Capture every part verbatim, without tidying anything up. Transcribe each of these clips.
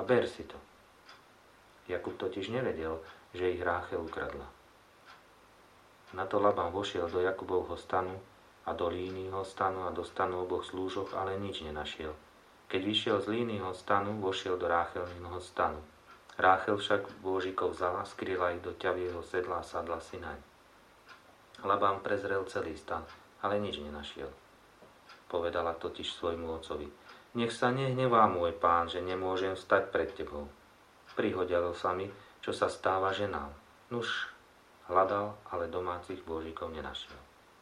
ber si to. Jakub totiž nevedel, že ich Ráchel ukradla. Na to Labán vošiel do Jakubovho stanu a do Línýho stanu a do stanu oboch slúžok, ale nič nenašiel. Keď vyšiel z Línýho stanu, vošiel do Ráchelného stanu. Ráchel však bôžikov vzala, skryla ich do ťavieho sedla a sadla si naň. Labán prezrel celý stan, ale nič nenašiel. Povedala totiž svojmu otcovi: Nech sa nehnevá môj pán, že nemôžem vstať pred tebou. Prihodilo sa mi, čo sa stáva ženám. Nuž, hľadal, ale domácich bôžikov nenašiel.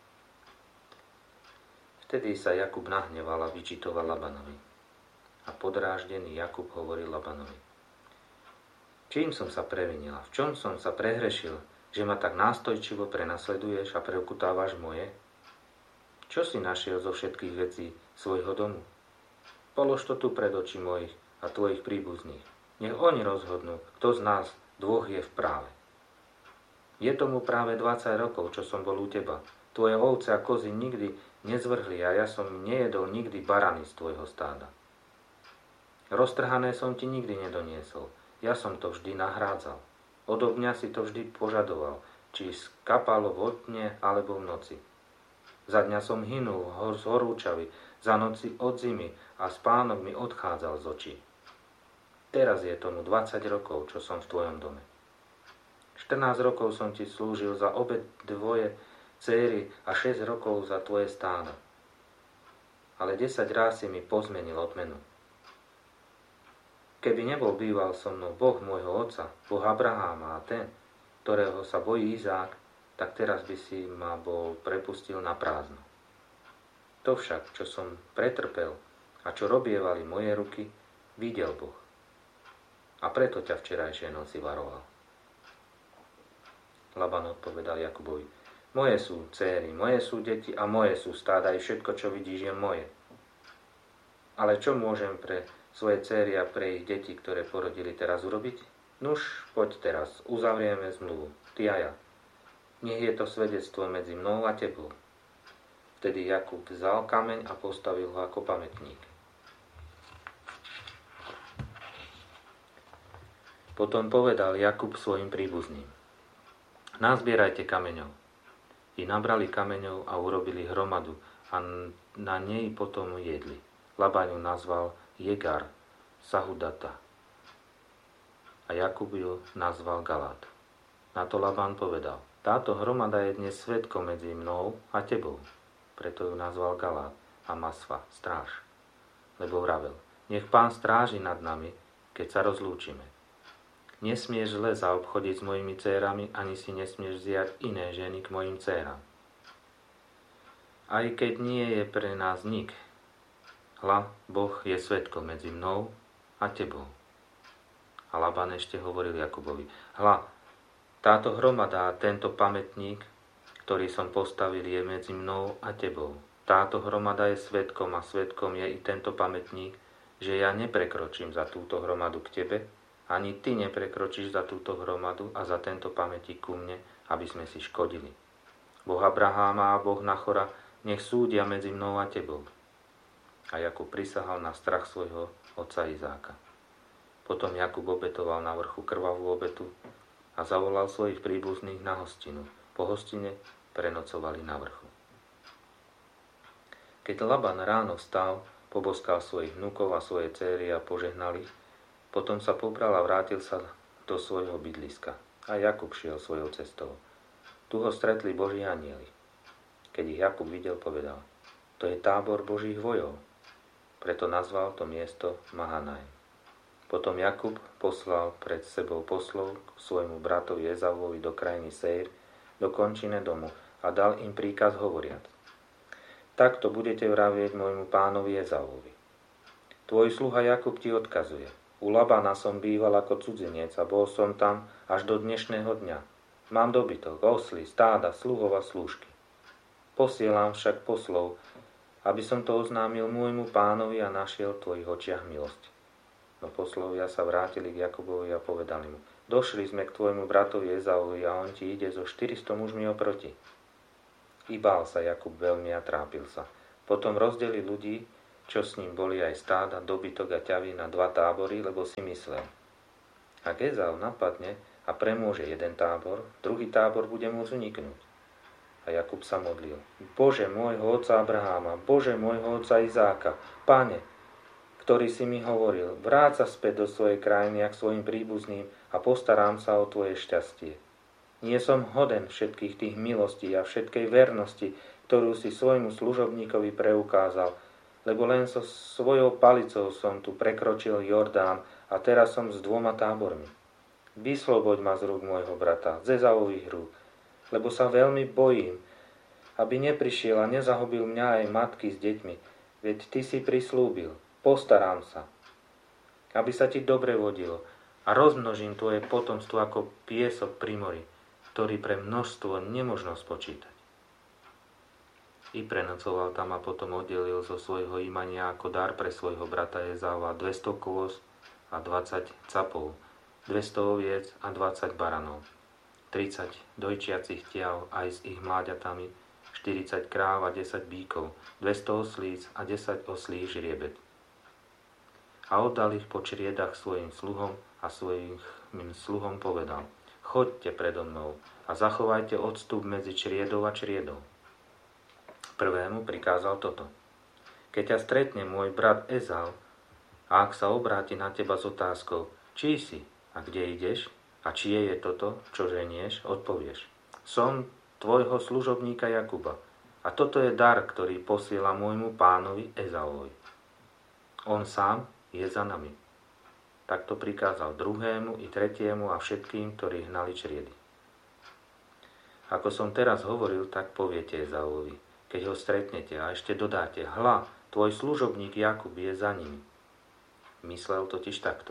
Vtedy sa Jakub nahneval a vyčitoval Labanovi. A podráždený Jakub hovoril Labanovi: Čím som sa previnila? V čom som sa prehrešil, že ma tak nástojčivo prenasleduješ a preukutávaš moje? Čo si našiel zo všetkých vecí svojho domu? Polož to tu pred oči mojich a tvojich príbuzných. Nech oni rozhodnú, kto z nás dvoch je v práve. Je tomu práve dvadsať rokov, čo som bol u teba. Tvoje ovce a kozy nikdy nezvrhli a ja som nejedol nikdy barany z tvojho stáda. Roztrhané som ti nikdy nedoniesol. Ja som to vždy nahrádzal. Odo mňa si to vždy požadoval, či skapalo vo dne alebo v noci. Za dňa som hynul z horúčavy, za noci od zimy a spánok mi odchádzal z očí. Teraz je tomu dvadsať rokov, čo som v tvojom dome. štrnásť rokov som ti slúžil za obe dvoje céry a šesť rokov za tvoje stáda. Ale desať ráz si mi pozmenil odmenu. Keby nebol býval so mnou Boh môjho otca, Boh Abraháma a ten, ktorého sa bojí Izák, tak teraz by si ma bol prepustil na prázdno. To však, čo som pretrpel a čo robievali moje ruky, videl Boh. A preto ťa včerajšej noci varoval. Laban odpovedal Jakubovi: Moje sú céry, moje sú deti a moje sú stáda, i všetko, čo vidíš, je moje. Ale čo môžem pre svoje céry a pre ich deti, ktoré porodili, teraz urobiť? Nuž, poď teraz, uzavrieme zmluvu, ty a ja. Nech je to svedectvo medzi mnou a tebou. Vtedy Jakub vzal kameň a postavil ho ako pamätník. Potom povedal Jakub svojim príbuzným: Nazbierajte kameňov. I nabrali kameňov a urobili hromadu a na nej potom jedli. Labán ju nazval Jegar Sahudata a Jakub ju nazval Galát. Na to Labán povedal: Táto hromada je dnes svedkom medzi mnou a tebou. Preto ju nazval Galát a Masva, stráž. Lebo vravel: Nech pán stráži nad nami, keď sa rozlúčime. Nesmieš zle zaobchodiť s mojimi dcérami, ani si nesmieš vziať iné ženy k mojim dcéram. Aj keď nie je pre nás nik, hľa, Boh je svedkom medzi mnou a tebou. A Labán ešte hovoril Jakubovi: Hľa, táto hromada a tento pamätník, ktorý som postavil, je medzi mnou a tebou. Táto hromada je svedkom a svedkom je i tento pamätník, že ja neprekročím za túto hromadu k tebe, ani ty neprekročíš za túto hromadu a za tento pamätík ku mne, aby sme si škodili. Boh Abraháma a Boh Nachora nech súdia medzi mnou a tebou. A Jakub prisahal na strach svojho otca Izáka. Potom Jakub obetoval na vrchu krvavú obetu a zavolal svojich príbuzných na hostinu. Po hostine prenocovali na vrchu. Keď Laban ráno vstal, poboskal svojich vnukov a svoje céry a požehnal ich, potom sa pobral a vrátil sa do svojho bydliska. A Jakub šiel svojou cestou. Tu ho stretli Boží anjeli. Keď ich Jakub videl, povedal: To je tábor Božích vojov. Preto nazval to miesto Mahanaim. Potom Jakub poslal pred sebou poslov k svojmu bratovi Ezavovi do krajiny Seir, do končine domu, a dal im príkaz hovoriac: Takto budete vravieť môjmu pánovi Ezavovi. Tvoj sluha Jakub ti odkazuje: U Labana som býval ako cudzinec a bol som tam až do dnešného dňa. Mám dobytok, osly, stáda, sluhov a slúžky. Posielam však poslov, aby som to oznámil môjmu pánovi a našiel v tvojich očiach milosť. No poslovia sa vrátili k Jakubovi a povedali mu: Došli sme k tvojmu bratovi Ezavovi a on ti ide so štyristo mužmi oproti. I bál sa Jakub veľmi a trápil sa. Potom rozdelil ľudí čo s ním boli aj stáda, dobytok a ťavy na dva tábory, lebo si myslel: ak Ezau napadne a premôže jeden tábor, druhý tábor bude môcť uniknúť. A Jakub sa modlil: Bože môjho otca Abraháma, Bože môjho otca Izáka, Pane, ktorý si mi hovoril: vráť sa späť do svojej krajiny a k svojim príbuzným a postarám sa o tvoje šťastie. Nie som hoden všetkých tých milostí a všetkej vernosti, ktorú si svojmu služobníkovi preukázal, lebo len so svojou palicou som tu prekročil Jordán a teraz som s dvoma tábormi. Vysloboď ma z rúk môjho brata, z Ezaových rúk, lebo sa veľmi bojím, aby neprišiel a nezahobil mňa aj matky s deťmi, veď ty si prislúbil: postarám sa, aby sa ti dobre vodilo a rozmnožím tvoje potomstvo ako piesok pri mori, ktorý pre množstvo nemožno spočítať. I prenocoval tam a potom oddelil zo svojho imania ako dar pre svojho brata Ezáva dvesto kôz a dvadsať capov, dvesto oviec a dvadsať baranov, tridsať dojčiacich tiav aj s ich mláďatami, štyridsať kráv a desať bíkov, dvesto oslíc a desať oslých žriebet. A oddal ich po čriedach svojim sluhom a svojim sluhom povedal: choďte predo mnou a zachovajte odstup medzi čriedou a čriedou. Prvému prikázal toto: keď ťa stretne môj brat Ezau a ak sa obráti na teba s otázkou: čí si a kde ideš a čie je toto, čo ženieš, odpovieš: som tvojho služobníka Jakuba a toto je dar, ktorý posiela môjmu pánovi Ezauovi. On sám je za nami. Takto prikázal druhému i tretiemu a všetkým, ktorí hnali čriedy. Ako som teraz hovoril, tak poviete Ezauovi, keď ho stretnete, a ešte dodáte: hľa, tvoj služobník Jakub je za ním. Myslel totiž takto: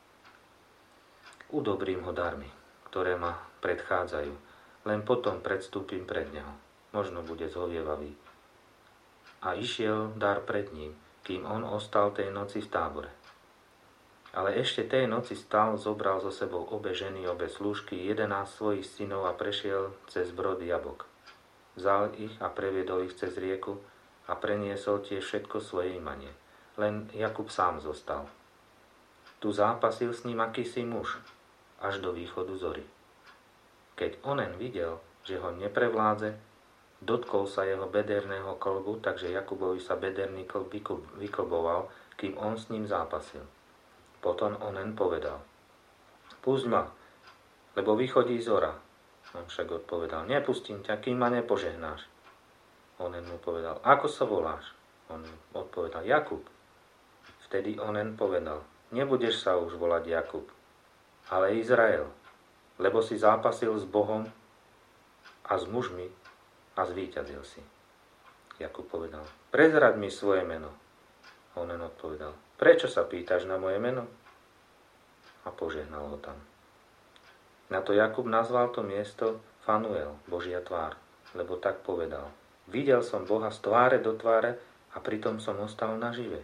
udobrím ho darmi, ktoré ma predchádzajú, len potom predstúpim pred neho. Možno bude zhovievavý. A išiel dar pred ním, kým on ostal tej noci v tábore. Ale ešte tej noci stal, zobral so sebou obe ženy, obe slúžky, jedenásť svojich synov a prešiel cez brod Jabok. Vzal ich a previedol ich cez rieku a preniesol tiež všetko svoje imanie. Len Jakub sám zostal. Tu zápasil s ním akýsi muž, až do východu zory. Keď onen videl, že ho neprevládze, dotkol sa jeho bederného klbu, takže Jakubovi sa bederný klb vyklboval, kým on s ním zápasil. Potom onen povedal: pusť ma, lebo vychodí zora. On však odpovedal: nepustím ťa, kým ma nepožehnáš. Onen mu povedal: ako sa voláš? On odpovedal: Jakub. Vtedy onen povedal: nebudeš sa už volať Jakub, ale Izrael, lebo si zápasil s Bohom a s mužmi a zvíťazil si. Jakub povedal: prezraď mi svoje meno. Onen odpovedal: prečo sa pýtaš na moje meno? A požehnal ho tam. Na to Jakub nazval to miesto Fanuel, Božia tvár, lebo tak povedal: videl som Boha z tváre do tváre a pritom som ostal nažive.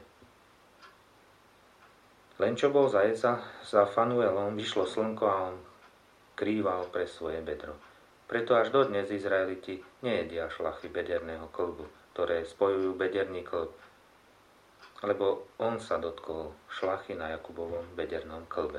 Len čo bol za Eza, za Fanuelom vyšlo slnko a on krýval pre svoje bedro. Preto až dodnes Izraeliti nejedia šlachy bederného klbu, ktoré spojujú bederný klb, lebo on sa dotkol šlachy na Jakubovom bedernom klbe.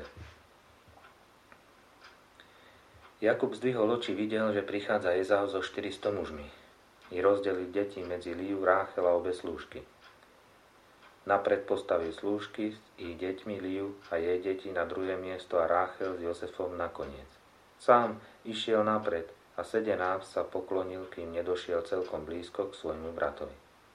Jakub zdvihol oči, videl, že prichádza Ezau so štyristo mužmi i rozdeliť deti medzi Liu, Ráchel a obe slúžky. Napred postavil slúžky s ich deťmi, Liu a jej deti na druhé miesto a Ráchel s Jozefom nakoniec. Sám išiel napred a sedenách sa poklonil, kým nedošiel celkom blízko k svojmu bratovi.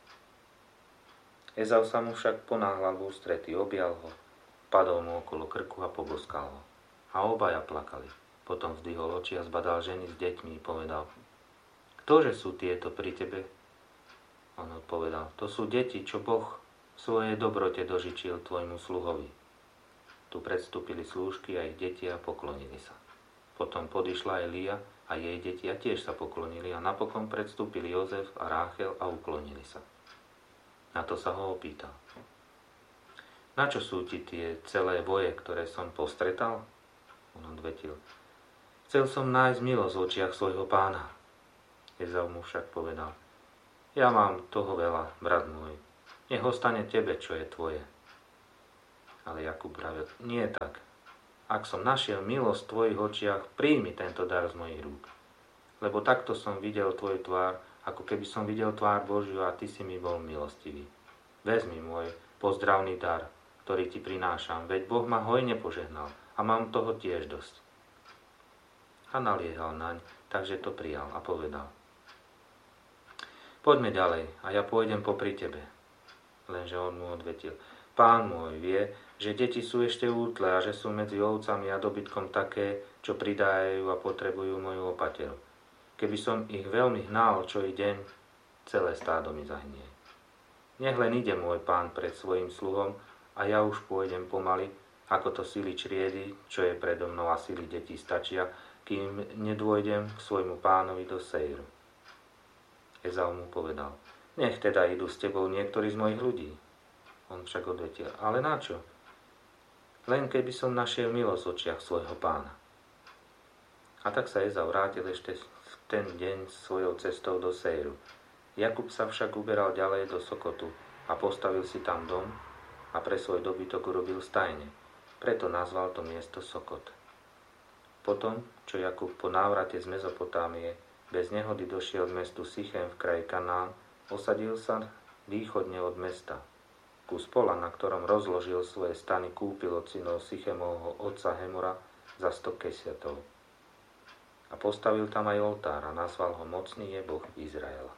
Ezau sa mu však ponáhľal v ústrety, objal ho, padol mu okolo krku a poboskal ho. A obaja plakali. Potom vzdvihol oči a zbadal ženy s deťmi a povedal: ktože sú tieto pri tebe? On odpovedal: to sú deti, čo Boh v svojej dobrote dožičil tvojmu sluhovi. Tu predstúpili slúžky a ich deti a poklonili sa. Potom podišla aj Lia a jej deti a tiež sa poklonili a napokon predstúpili Jozef a Ráchel a uklonili sa. Na to sa ho opýtal: na čo sú ti tie celé voje, ktoré som postretal? On odvetil: chcel som nájsť milosť v očiach svojho pána. Ezau mu však povedal: ja mám toho veľa, brat môj. Nech ostane tebe, čo je tvoje. Ale Jakub pravil, nie tak. Ak som našiel milosť v tvojich očiach, príjmi tento dar z mojich rúk. Lebo takto som videl tvoju tvár, ako keby som videl tvár Božiu a ty si mi bol milostivý. Vezmi môj pozdravný dar, ktorý ti prinášam, veď Boh ma hojne požehnal a mám toho tiež dosť. A naliehal naň, takže to prijal a povedal. Poďme ďalej a ja pôjdem popri tebe. Lenže on mu odvetil. Pán môj vie, že deti sú ešte útle a že sú medzi ovcami a dobytkom také, čo pridájajú a potrebujú moju opateru. Keby som ich veľmi hnal čo i deň, celé stádo mi zahynie. Nech len ide môj pán pred svojim sluhom a ja už pôjdem pomaly, ako to sily čriedy, čo je predo mnou a sily detí stačia, kým nedôjdem k svojmu pánovi do Sejru. Ezau mu povedal, nech teda idú s tebou niektorí z mojich ľudí. On však odvetil, ale na čo? Len keby som našiel milosť v očiach svojho pána. A tak sa Ezau vrátil ešte v ten deň svojou cestou do Sejru. Jakub sa však uberal ďalej do Sokotu a postavil si tam dom a pre svoj dobytok urobil stajne. Preto nazval to miesto Sokot. Potom, čo Jakub po návrate z Mezopotámie bez nehody došiel k mestu Sichem v kraji Kanán, osadil sa východne od mesta. Kus pola, na ktorom rozložil svoje stany, kúpil od synov Sichemovho otca Hemora za sto kesiatov. A postavil tam aj oltár a nazval ho Mocný je Boh Izraela.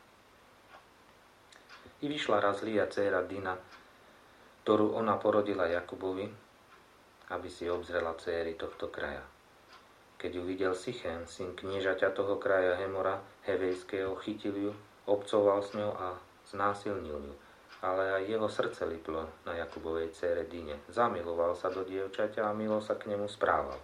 I vyšla raz Lía, dcéra Dina, ktorú ona porodila Jakubovi, aby si obzrela dcéry tohto kraja. Keď ju videl Sichem, syn kniežaťa toho kraja Hemora, Hevejského, chytil ju, obcoval s ňou a znásilnil ju. Ale aj jeho srdce liplo na Jakubovej dcére Dine. Zamiloval sa do dievčaťa a milo sa k nemu správal.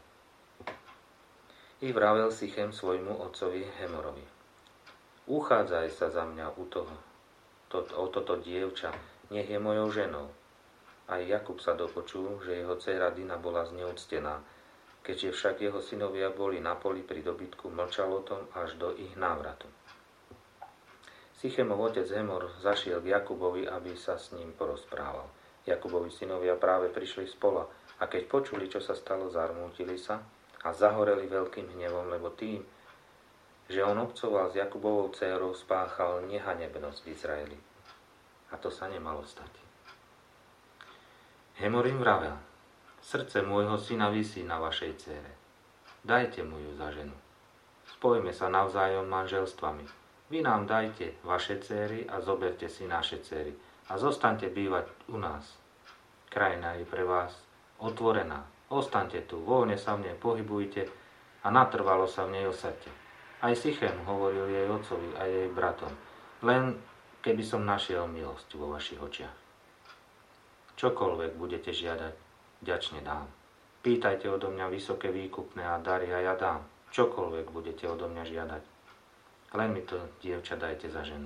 I vravel Sichem svojmu otcovi Hemorovi. Uchádzaj sa za mňa u toho, to, o toto dievča, nech je mojou ženou. Aj Jakub sa dopočul, že jeho dcéra Dina bola zneúctená. Keďže však jeho synovia boli na poli pri dobytku, mlčal o tom až do ich návratu. Sichemov otec Hemor zašiel k Jakubovi, aby sa s ním porozprával. Jakubovi synovia práve prišli z pola a keď počuli, čo sa stalo, zarmútili sa a zahoreli veľkým hnevom, lebo tým, že on obcoval s Jakubovou dcérou, spáchal nehanebnosť v Izraeli. A to sa nemalo stať. Hemor im vravel, srdce môjho syna visí na vašej dcére. Dajte mu ju za ženu. Spojme sa navzájom manželstvami. Vy nám dajte vaše dcéry a zoberte si naše dcéry a zostaňte bývať u nás. Krajina je pre vás otvorená. Ostaňte tu, voľne sa v nej pohybujte a natrvalo sa v nej osaďte. Aj Sichem hovoril jej otcovi a jej bratom, len keby som našiel milosť vo vašich očiach. Čokoľvek budete žiadať, vďačne dám. Pýtajte odo mňa vysoké výkupné a dary a ja dám. Čokoľvek budete odo mňa žiadať. Len mi to, dievča, dajte za ženu.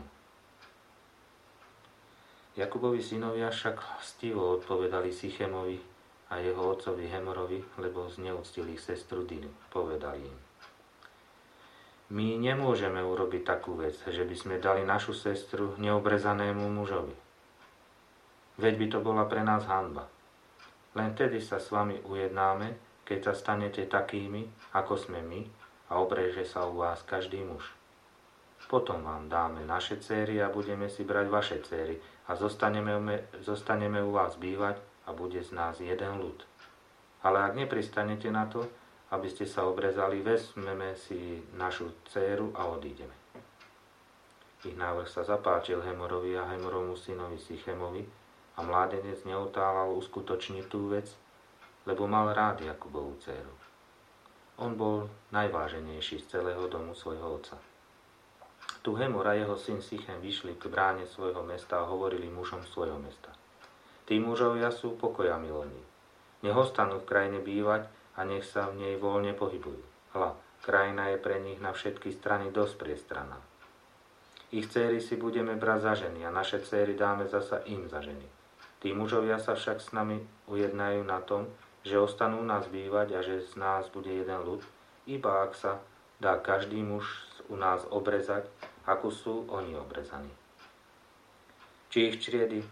Jakubovi synovia však stivo odpovedali Sichemovi a jeho otcovi Hemorovi, lebo zneúctili ich sestru Dinu. Povedali im. My nemôžeme urobiť takú vec, že by sme dali našu sestru neobrezanému mužovi. Veď by to bola pre nás hanba. Len tedy sa s vami ujednáme, keď sa stanete takými, ako sme my, a obreže sa u vás každý muž. Potom vám dáme naše céry a budeme si brať vaše céry a zostaneme, zostaneme u vás bývať a bude z nás jeden ľud. Ale ak nepristanete na to, aby ste sa obrezali, vezmeme si našu dcéru a odídeme. Ich návrh sa zapáčil Hemorovi a Hemorovmu synovi Sichemovi a mládenec neotálal uskutočniť tú vec, lebo mal rád Jakubovú dcéru. On bol najváženejší z celého domu svojho otca. Tu Hemor a jeho syn Sichem vyšli k bráne svojho mesta a hovorili mužom svojho mesta. Tí mužovia sú pokoja milovní. Nech ostanú v krajine bývať a nech sa v nej voľne pohybujú. Hľa, krajina je pre nich na všetky strany dosť priestranná. Ich céry si budeme brať za ženy a naše céry dáme zasa im za ženy. Tí mužovia sa však s nami ujednajú na tom, že ostanú u nás bývať a že z nás bude jeden ľud, iba ak sa dá každý muž u nás obrezať, ako sú oni obrezaní. Či ich čriedy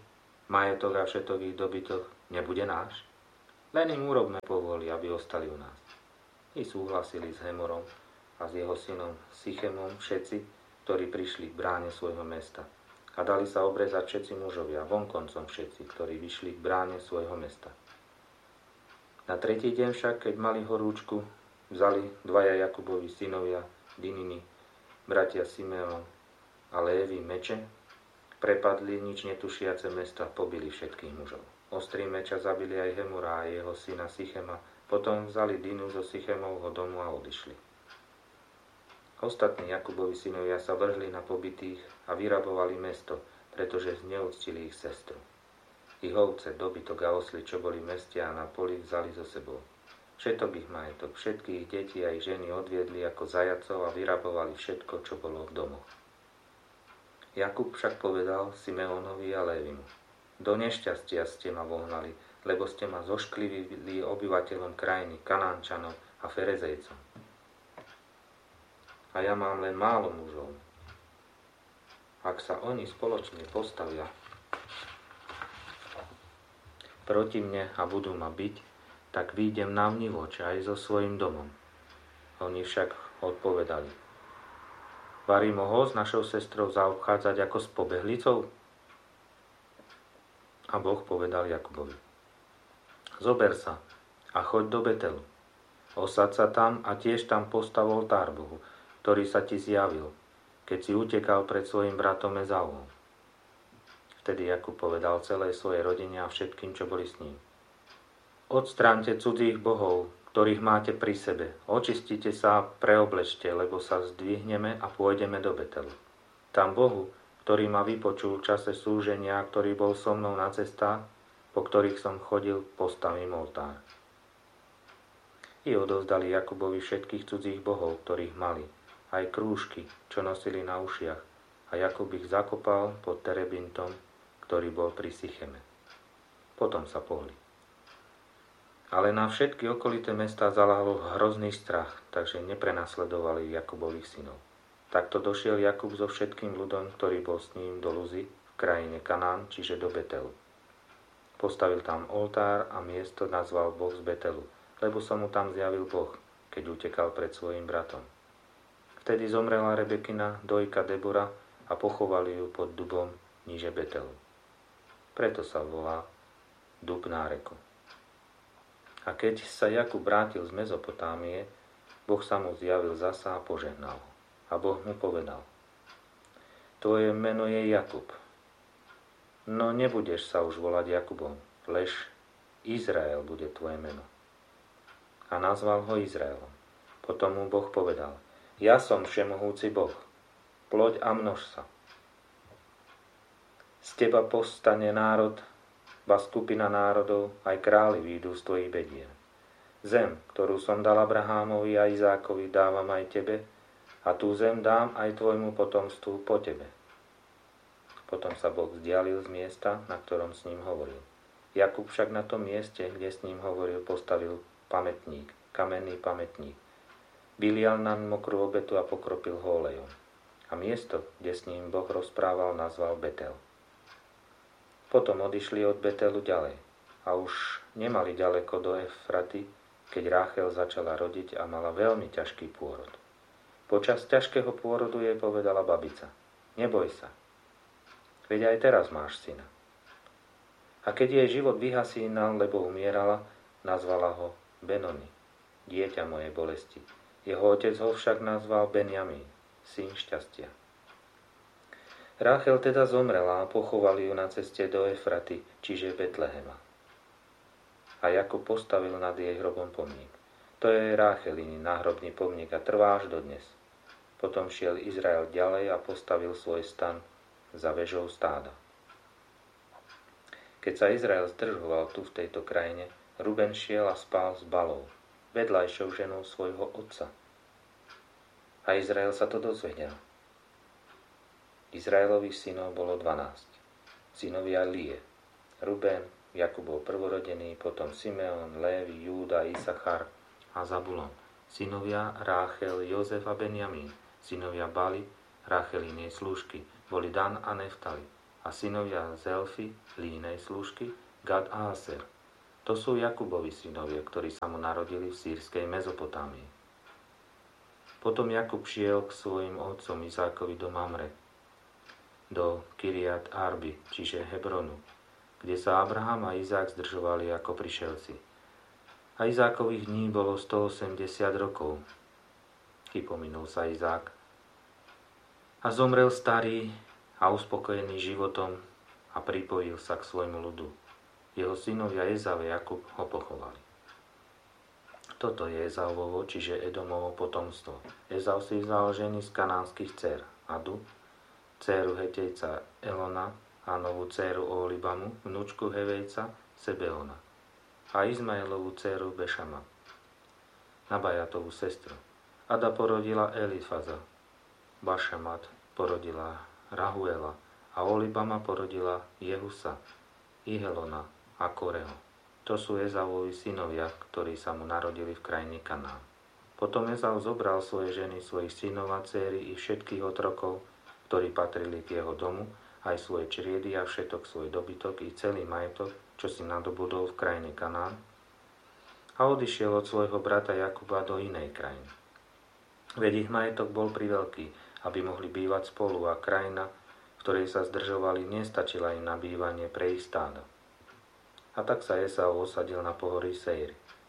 Majetok a všetok ich dobytok nebude náš? Len im urobme povoli, aby ostali u nás. I súhlasili s Hemorom a s jeho synom Sychemom všetci, ktorí prišli k bráne svojho mesta. A dali sa obrezať všetci mužovia, vonkoncom všetci, ktorí vyšli k bráne svojho mesta. Na tretí deň však, keď mali horúčku, vzali dvaja Jakubovi synovia, Dininy, bratia Simeon a Lévi meče, prepadli nič netušiace mesta, pobili všetkých mužov. Ostrým meča zabili aj Hemora a jeho syna Sychema, potom vzali Dinu zo Sychemovho domu a odišli. Ostatní Jakubovi synovia sa vrhli na pobitých a vyrabovali mesto, pretože zneúctili ich sestru. Ich ovce, dobytok a osly, čo boli v meste a na poli, vzali so sebou. Všetok ich majetok, všetkých detí a ich ženy odviedli ako zajacov a vyrabovali všetko, čo bolo v domoch. Jakub však povedal Simeonovi a Lévimu: Do nešťastia ste ma vohnali, lebo ste ma zošklivili obyvateľom krajiny, Kanánčanom a Ferezejcom. A ja mám len málo mužov. Ak sa oni spoločne postavia proti mne a budú ma biť, tak výjdem na vnivoč aj so svojím domom. Oni však odpovedali: Varí mohol s našou sestrou zaobchádzať ako s pobehlicou? A Boh povedal Jakubovi: Zober sa a choď do Betelu. Osad sa tam a tiež tam postav oltár Bohu, ktorý sa ti zjavil, keď si utekal pred svojim bratom Ezavom. Vtedy Jakub povedal celej svojej rodine a všetkým, čo boli s ním: Odstráňte cudzích bohov, ktorých máte pri sebe. Očistite sa a preoblečte, lebo sa zdvihneme a pôjdeme do Betelu. Tam Bohu, ktorý ma vypočul v čase súženia, ktorý bol so mnou na cestách, po ktorých som chodil, postavím oltár. I odovzdali Jakubovi všetkých cudzích bohov, ktorých mali, aj krúžky, čo nosili na ušiach, a Jakub ich zakopal pod terebintom, ktorý bol pri Sycheme. Potom sa pohli. Ale na všetky okolité mestá zaláhol hrozný strach, takže neprenasledovali Jakubových synov. Takto došiel Jakub so všetkým ľudom, ktorý bol s ním do Luzy, v krajine Kanán, čiže do Betelu. Postavil tam oltár a miesto nazval Boh z Betelu, lebo sa mu tam zjavil Boh, keď utekal pred svojim bratom. Vtedy zomrela Rebekina, dojka Debora, a pochovali ju pod dubom níže Betelu. Preto sa volá dub náreku. A keď sa Jakub vrátil z Mezopotámie, Boh sa mu zjavil zasa a požehnal ho. A Boh mu povedal: Tvoje meno je Jakub. No nebudeš sa už volať Jakubom, lež Izrael bude tvoje meno. A nazval ho Izraelom. Potom mu Boh povedal: Ja som všemohúci Boh, ploď a množ sa. Z teba povstane národ, ba skupina národov, aj králi výjdu z tvojich bedier. Zem, ktorú som dal Abrahámovi a Izákovi, dávam aj tebe, a tú zem dám aj tvojmu potomstvu po tebe. Potom sa Boh vzdialil z miesta, na ktorom s ním hovoril. Jakub však na tom mieste, kde s ním hovoril, postavil pamätník, kamenný pamätník. Bilial na mokrú obetu a pokropil ho olejom. A miesto, kde s ním Boh rozprával, nazval Betel. Potom odišli od Betelu ďalej a už nemali ďaleko do Efraty, keď Ráchel začala rodiť a mala veľmi ťažký pôrod. Počas ťažkého pôrodu jej povedala babica: Neboj sa, veď aj teraz máš syna. A keď jej život vyhasínal, lebo umierala, nazvala ho Benoni, dieťa mojej bolesti. Jeho otec ho však nazval Benjamín, syn šťastia. Ráchel teda zomrela a pochovali ju na ceste do Efraty, čiže Betlehema. A Jakub postavil nad jej hrobom pomník. To je Rácheliny náhrobný pomník a trvá až dodnes. Potom šiel Izrael ďalej a postavil svoj stan za vežou stáda. Keď sa Izrael zdržoval tu v tejto krajine, Ruben šiel a spal s Balou, vedľajšou ženou svojho otca. A Izrael sa to dozvedel. Izraelových synov bolo dvanásť. Synovia Lie, Ruben, Jakub bol prvorodený, potom Simeon, Lévi, Júda, Isachar a Zabulon. Synovia Ráchel, Jozef a Benjamín. Synovia Bali, Ráchelinej slúžky, boli Dan a Neftali. a synovia Zelfy, Línej slúžky, Gad a Aser. To sú Jakubovi synovia, ktorí sa mu narodili v sýrskej Mezopotámii. Potom Jakub šiel k svojim otcom Izákovi do Mamre, do Kiriat Arby, čiže Hebronu, kde sa Abraham a Izák zdržovali ako prišelci. A Izákových dní bolo stoosemdesiat rokov. Chypominul sa Izák a zomrel starý a uspokojený životom a pripojil sa k svojmu ľudu. Jeho synovia Ezau a Jakub ho pochovali. Toto je Ezauvovo, čiže Edomovo potomstvo. Ezau si vzal ženy z kanánskych dcér, Adu, dcéru Hetejca Elona a novú dcéru Oholibamu, vnúčku Hevejca Sebeona a Izmaelovú dcéru Bešama, Nabajatovú sestru. Ada porodila Elifaza, Bašamat porodila Rahuela a Oholibama porodila Jehusa, Ihelona a Koreho. To sú Ezauovi synovia, ktorí sa mu narodili v krajine Kanán. Potom Ezau zobral svoje ženy, svojich synov a dcéry i všetkých otrokov, ktorí patrili k jeho domu, aj svoje čriedy a všetok svoj dobytok i celý majetok, čo si nadobudol v krajine Kanán, a odišiel od svojho brata Jakuba do inej krajiny. Veď ich majetok bol priveľký, aby mohli bývať spolu, a krajina, v ktorej sa zdržovali, nestačila im na bývanie pre ich stáda. A tak sa Ezau osadil na pohorí Seir.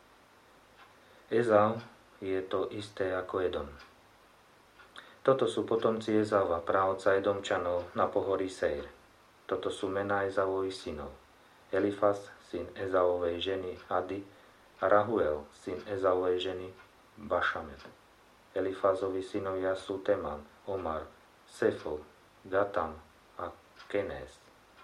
Ezau je to isté ako Edom. Toto sú potomci Ezava, praotca Edomčanov na pohorí Seir. Toto sú mená Ezauových synov. Elifaz, syn Ezaovej ženy Ady, a Rahuel, syn Ezaovej ženy Bašamet. Elifazovi synovia sú Teman, Omar, Sefo, Gatam a Kenés.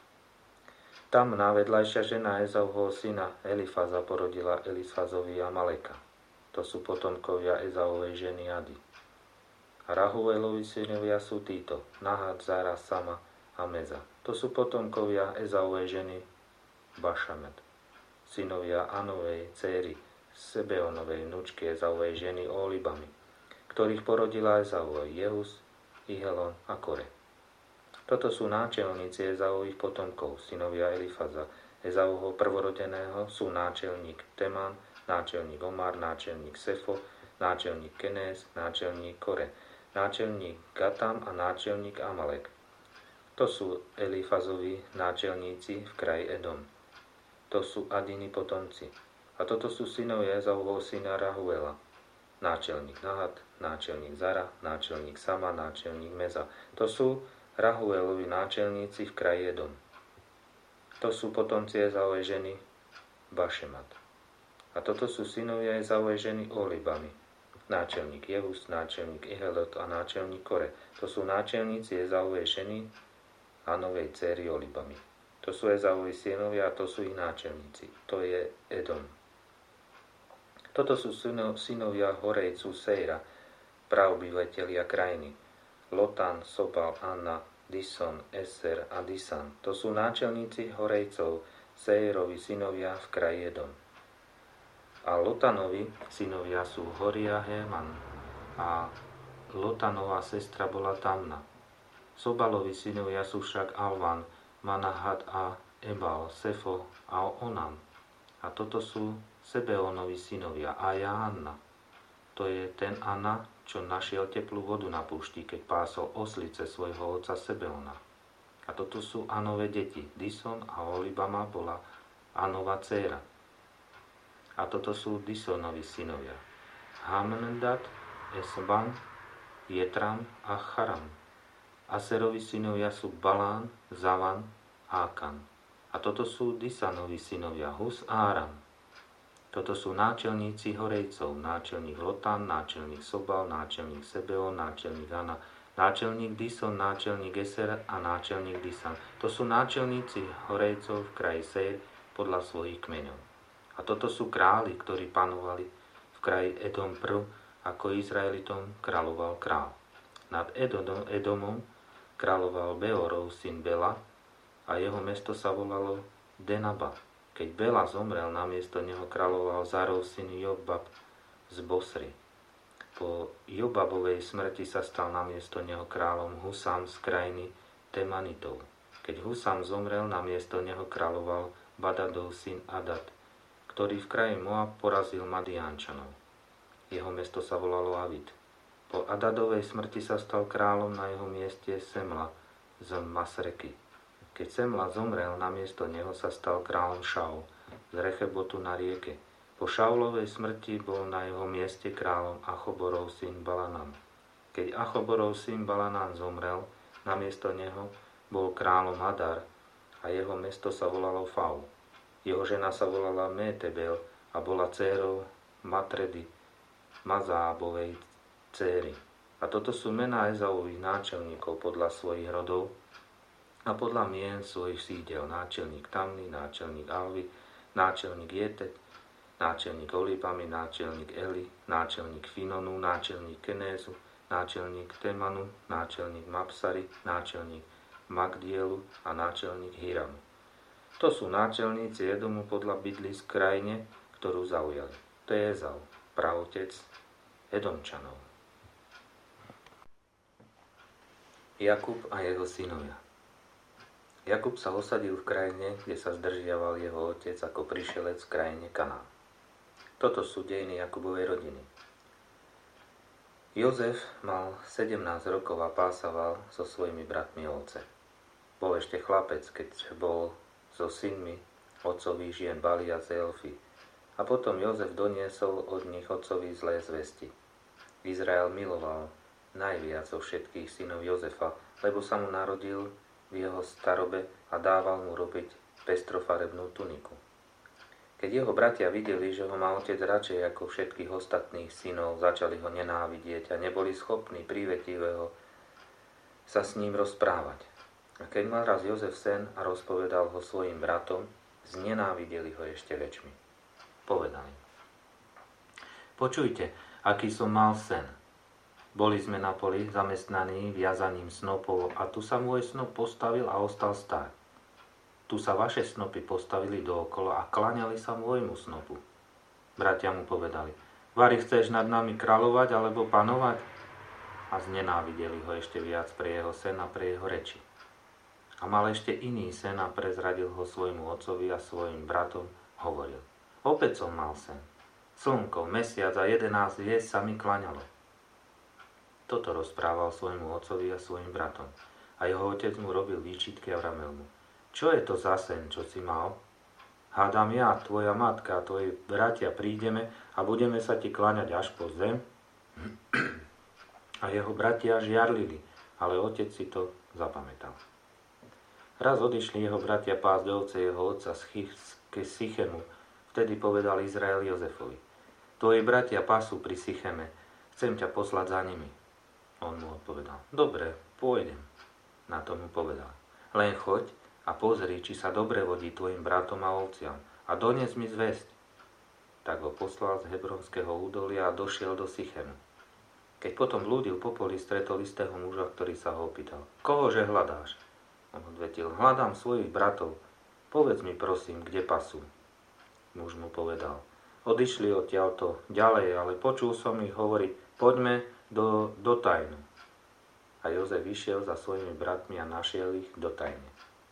Tamná, vedľajšia žena Ezauho syna Elifaza, porodila Elifazovi Amaleka. To sú potomkovia Ezaovej ženy Ady. A Rahuelovi synovia sú títo, Nahat, Zara, Sama a Meza. To sú potomkovia Ezaovej ženy Bašamet. Synovia Anovej dcéry, Sebeonovej vnúčky Ezaovej ženy Oholibamy, ktorých porodila Ezau, Jehus, Ihelon a Kore. Toto sú náčelníci Ezaových potomkov, synovia Elifaza. Ezauho prvorodeného sú náčelník Teman, náčelník Omar, náčelník Sefo, náčelník Kenés, náčelník Kore, náčelník Gatam a náčelník Amalek. To sú Elifazovi náčelníci v kraji Edom. To sú Adini potomci. A toto sú synovia Ezauho syna Rahuela. Náčelník Nahat, náčelník Zara, náčelník Sama, náčelník Meza. To sú Rahuelovi náčelníci v kraji Edom. To sú potomci Ezaovej ženy Bašemat. A toto sú synovia Ezaovej ženy Oholibamy. Náčelník Jehus, náčelník Ihelot a náčelník Kore. To sú náčelníci Ezaovej ženy a novej dcéry Oholibamy. To sú Ezauovi synovia a to sú ich náčelníci. To je Edom. Toto sú synovia Horejcu Seira, praobyvatelia krajiny. Lotan, Sobal, Anna, Dison, Eser a Disan. To sú náčelníci Horejcov, Seirovi synovia v kraji Edom. A Lotanovi synovia sú Horia Héman a Lotanová sestra bola Tamna. Sobalovi synovia sú však Alvan, Manahat a Ebal, Sefo a Onam. A toto sú Sebeonovi synovia, Aja a Anna. To je ten Anna, čo našiel teplú vodu na púšti, keď pásol oslice svojho otca Sebeona. A toto sú Anové deti. Dison a Oholibama bola Anova dcéra. A toto sú Disonovi synovia. Hamndat, Esban, Jetram a Charam. Aserovi synovia sú Balán, Zavan a Akan. A toto sú Disanovi synovia Hus a Aram. Toto sú náčelníci Horejcov, náčelník Lotan, náčelník Sobal, náčelník Sebeon, náčelník Ana, náčelník Dison, náčelník Eser a náčelník Disan. To sú náčelníci Horejcov v kraji Seir podľa svojich kmeňov. A toto sú králi, ktorí panovali v kraji Edom prv, ako Izraelitom kráľoval král. Nad Edom, Edomom kráľoval Beorov syn Bela a jeho mesto sa volalo Denaba. Keď Bela zomrel, namiesto neho kráľoval Zarov syn Jobab z Bosry. Po Jobabovej smrti sa stal namiesto neho kráľom Husam z krajiny Temanitov. Keď Husam zomrel, na miesto neho kráľoval Badadov syn Adad, ktorý v kraji Moab porazil Madiánčanov. Jeho mesto sa volalo Avid. Po Adadovej smrti sa stal kráľom na jeho mieste Semla z Masreky. Keď Semla zomrel, na miesto neho sa stal kráľom Šaul z Rechebotu na rieke. Po Šaulovej smrti bol na jeho mieste kráľom Achoborov syn Balanán. Keď Achoborov syn Balanán zomrel, na miesto neho bol kráľom Hadar a jeho mesto sa volalo Fau. Jeho žena sa volala Métebel a bola dcérou Matredy, Mazábovej dcéry. A toto sú mená Ezaových náčelníkov podľa svojich rodov a podľa mien svojich sídel. Náčelník Tamny, náčelník Alvy, náčelník Jetet, náčelník Olibami, náčelník Eli, náčelník Finonu, náčelník Kenézu, náčelník Temanu, náčelník Mapsary, náčelník Magdielu a náčelník Hiramu. To sú náčelníci Edomu podľa bydlisk v krajine, ktorú zaujali. To je Ezau, praotec Edomčanov. Jakub a jeho synovia. Jakub sa osadil v krajine, kde sa zdržiaval jeho otec ako prišelec v krajine Kanán. Toto sú dejiny Jakubovej rodiny. Jozef mal sedemnásť rokov a pásaval so svojimi bratmi ovce. Bol ešte chlapec, keď bol so synmi otcových žien Bali a Zelfy. A potom Jozef doniesol od nich otcovi zlé zvesti. Izrael miloval najviac zo všetkých synov Jozefa, lebo sa mu narodil v jeho starobe a dával mu robiť pestrofarebnú tuniku. Keď jeho bratia videli, že ho má otec radšej ako všetkých ostatných synov, začali ho nenávidieť a neboli schopní prívetivého sa s ním rozprávať. A keď mal raz Jozef sen a rozpovedal ho svojim bratom, znenávideli ho ešte väčšmi. Povedali: Počujte, aký som mal sen. Boli sme na poli zamestnaní viazaním snopov a tu sa môj snop postavil a ostal stáť. Tu sa vaše snopy postavili dookola a klaňali sa môjmu snopu. Bratia mu povedali: Vari, chceš nad nami kráľovať alebo panovať? A znenávideli ho ešte viac pre jeho sen a pre jeho reči. A mal ešte iný sen a prezradil ho svojmu otcovi a svojim bratom, hovoril: Opäť som mal sen. Slnko, mesiac a jedenásť hviezd sa mi klaňalo. Toto rozprával svojmu otcovi a svojim bratom. A jeho otec mu robil výčitky a vramel mu: Čo je to za sen, čo si mal? Hádam ja, tvoja matka a tvoji bratia prídeme a budeme sa ti kláňať až po zem? A jeho bratia žiarlili, ale otec si to zapamätal. Raz odišli jeho bratia pásť ovce jeho otca z Sychemu. Vtedy povedal Izrael Jozefovi: Tvoji bratia pasú pri Sycheme, chcem ťa poslať za nimi. On mu odpovedal: Dobre, pôjdem. Na to mu povedal: Len choď a pozri, či sa dobre vodí tvojim bratom a ovciam a donies mi zvesť. Tak ho poslal z Hebronského údolia a došiel do Sychemu. Keď potom blúdil po poli, stretol istého muža, ktorý sa ho opýtal: Kohože hľadáš? On odvetil: Hľadám svojich bratov. Povedz mi prosím, kde pasú. Muž mu povedal: Odišli odtiaľto ďalej, ale počul som ich hovoriť: Poďme do, do tajnu. A Jozef vyšiel za svojimi bratmi a našiel ich do tajne.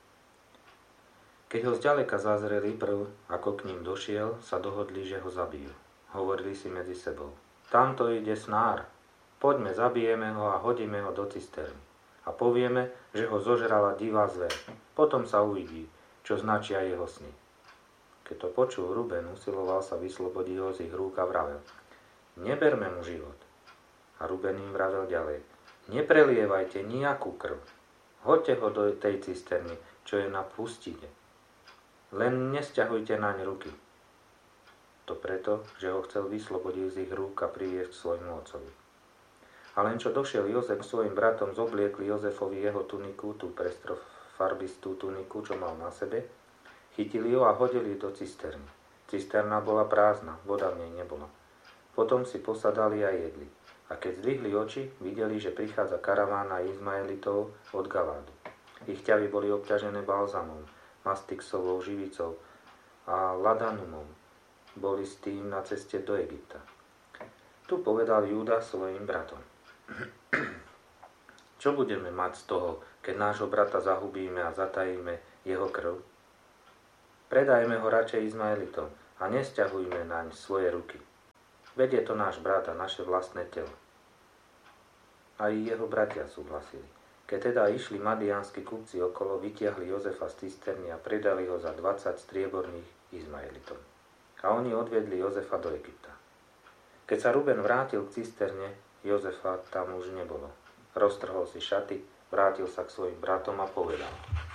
Keď ho zďaleka zazreli prv, ako k ním došiel, sa dohodli, že ho zabijú. Hovorili si medzi sebou: Tamto ide snár. Poďme, zabijeme ho a hodíme ho do cisterny. A povieme, že ho zožrala divá zver. Potom sa uvidí, čo značia jeho sny. Keď to počul Ruben, usiloval sa vyslobodiť ho z ich rúk a vravel: Neberme mu život. A Ruben im vravel ďalej: Neprelievajte nejakú krv. Hoďte ho do tej cisterny, čo je na pustine. Len nesťahujte naň ruky. To preto, že ho chcel vyslobodiť z ich rúk a priviesť k svojmu otcovi. A len čo došiel Jozef k svojim bratom, zobliekli Jozefovi jeho tuniku, tú pestrofarbistú tuniku, čo mal na sebe, chytili ho a hodili do cisterny. Cisterna bola prázdna, voda v nej nebola. Potom si posadali a jedli. A keď zdvihli oči, videli, že prichádza karavána Izmaelitov od Galádu. Ich ťavy boli obťažené balzamom, mastixovou živicou a ladanumom. Boli s tým na ceste do Egypta. Tu povedal Júda svojim bratom: Čo budeme mať z toho, keď nášho brata zahubíme a zatajíme jeho krv? Predajme ho radšej Izmaelitom a nesťahujme naň svoje ruky. Veď je to náš brat a naše vlastné telo. A i jeho bratia súhlasili. Keď teda išli madiánski kupci okolo, vytiahli Jozefa z cisterny a predali ho za dvadsať strieborných Izmaelitom. A oni odviedli Jozefa do Egypta. Keď sa Ruben vrátil k cisterne, Jozefa tam už nebolo. Roztrhol si šaty, vrátil sa k svojim bratom a povedal: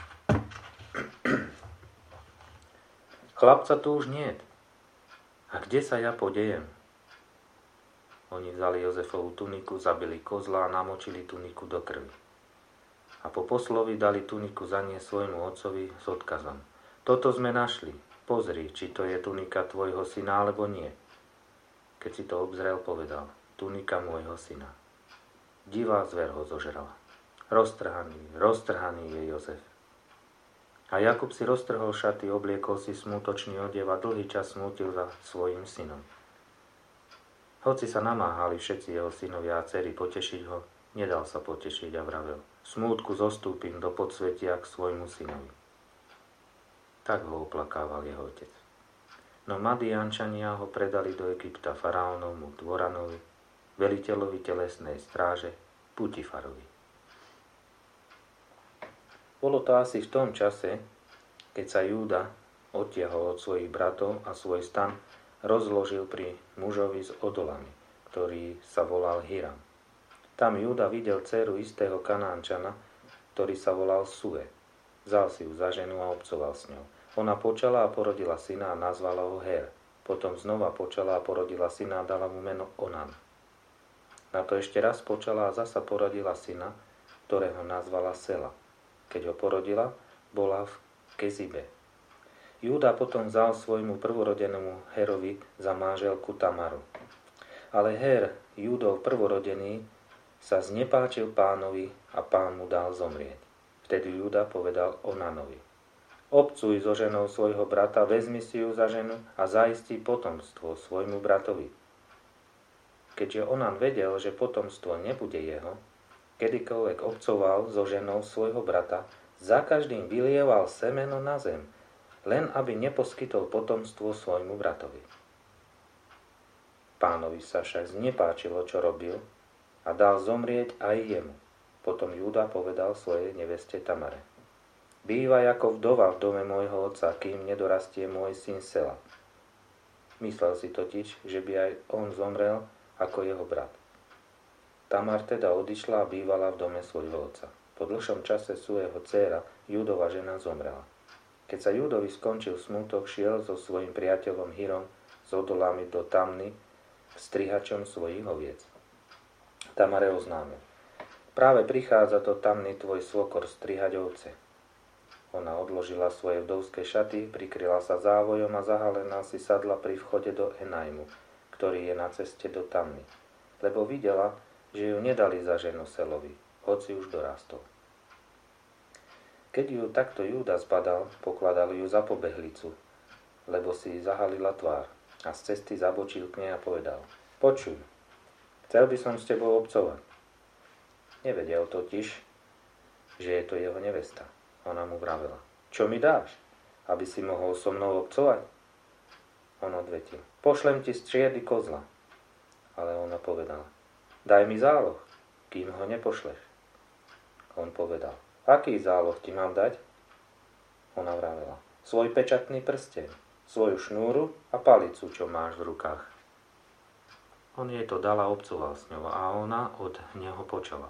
Chlapca tu už niet. A kde sa ja podejem? Oni vzali Jozefovú tuniku, zabili kozla a namočili tuniku do krvi. A po poslovi dali tuniku zaniesť svojmu otcovi s odkazom: Toto sme našli, pozri, či to je tunika tvojho syna, alebo nie. Keď si to obzrel, povedal: Tunika môjho syna. Divá zver ho zožrala. Roztrhaný, roztrhaný je Jozef. A Jakub si roztrhol šaty, obliekol si smútočný odev a dlhý čas smútil za svojim synom. Hoci sa namáhali všetci jeho synovia a dcery potešiť ho, nedal sa potešiť a vravel: Smútku zostúpim do podsvetia k svojmu synovi. Tak ho oplakával jeho otec. No Madiánčania ho predali do Egypta faraónovmu dvoranovi, veliteľovi telesnej stráže, Putifarovi. Bolo to asi v tom čase, keď sa Júda odtiahol od svojich bratov a svoj stan rozložil pri mužovi s odolami, ktorý sa volal Hiram. Tam Júda videl dceru istého Kanánčana, ktorý sa volal Sue. Vzal si ju za ženu a obcoval s ňou. Ona počala a porodila syna a nazvala ho Her. Potom znova počala a porodila syna a dala mu meno Onan. Na to ešte raz počala a zasa porodila syna, ktorého nazvala Sela. Keď ho porodila, bola v Kezibe. Júda potom vzal svojmu prvorodenému Herovi za manželku Tamaru. Ale Her, Júdov prvorodený, sa znepáčil pánovi a pán mu dal zomrieť. Vtedy Júda povedal Onanovi: Obcuj so ženou svojho brata, vezmi si ju za ženu a zaistí potomstvo svojmu bratovi. Keďže Onan vedel, že potomstvo nebude jeho, kedykoľvek obcoval so ženou svojho brata, za každým vylieval semeno na zem, len aby neposkytol potomstvo svojmu bratovi. Pánovi sa však znepáčilo, čo robil, a dal zomrieť aj jemu. Potom Júda povedal svojej neveste Tamare: Bývaj ako vdova v dome môjho otca, kým nedorastie môj syn Sela. Myslel si totiž, že by aj on zomrel ako jeho brat. Tamar teda odišla a bývala v dome svojho otca. Po dlhšom čase Sueho dcéra, Júdova žena, zomrela. Keď sa Júdovi skončil smútok, šiel so svojím priateľom Hirom s odolami do Tamny k strihačom svojich oviec. Tamare oznámil: Práve prichádza do Tamny tvoj svokor strihať ovce. Ona odložila svoje vdovské šaty, prikryla sa závojom a zahalená si sadla pri vchode do Enajmu, ktorý je na ceste do Tamny, lebo videla, že ju nedali za ženu Selovi, hoci už dorastol. Keď ju takto Júda zbadal, pokladal ju za pobehlicu, lebo si zahalila tvár, a z cesty zabočil k nej a povedal: Počuj, chcel by som s tebou obcovať. Nevedel totiž, že je to jeho nevesta. Ona mu vravela: Čo mi dáš, aby si mohol so mnou obcovať? On odvetil: Pošlem ti z triedy kozla. Ale ona povedala: Daj mi záloh, kým ho nepošleš. On povedal: Aký záloh ti mám dať? Ona vravela: Svoj pečatný prsteň, svoju šnúru a palicu, čo máš v rukách. On jej to dal a obcoval s ňou a ona od neho počala.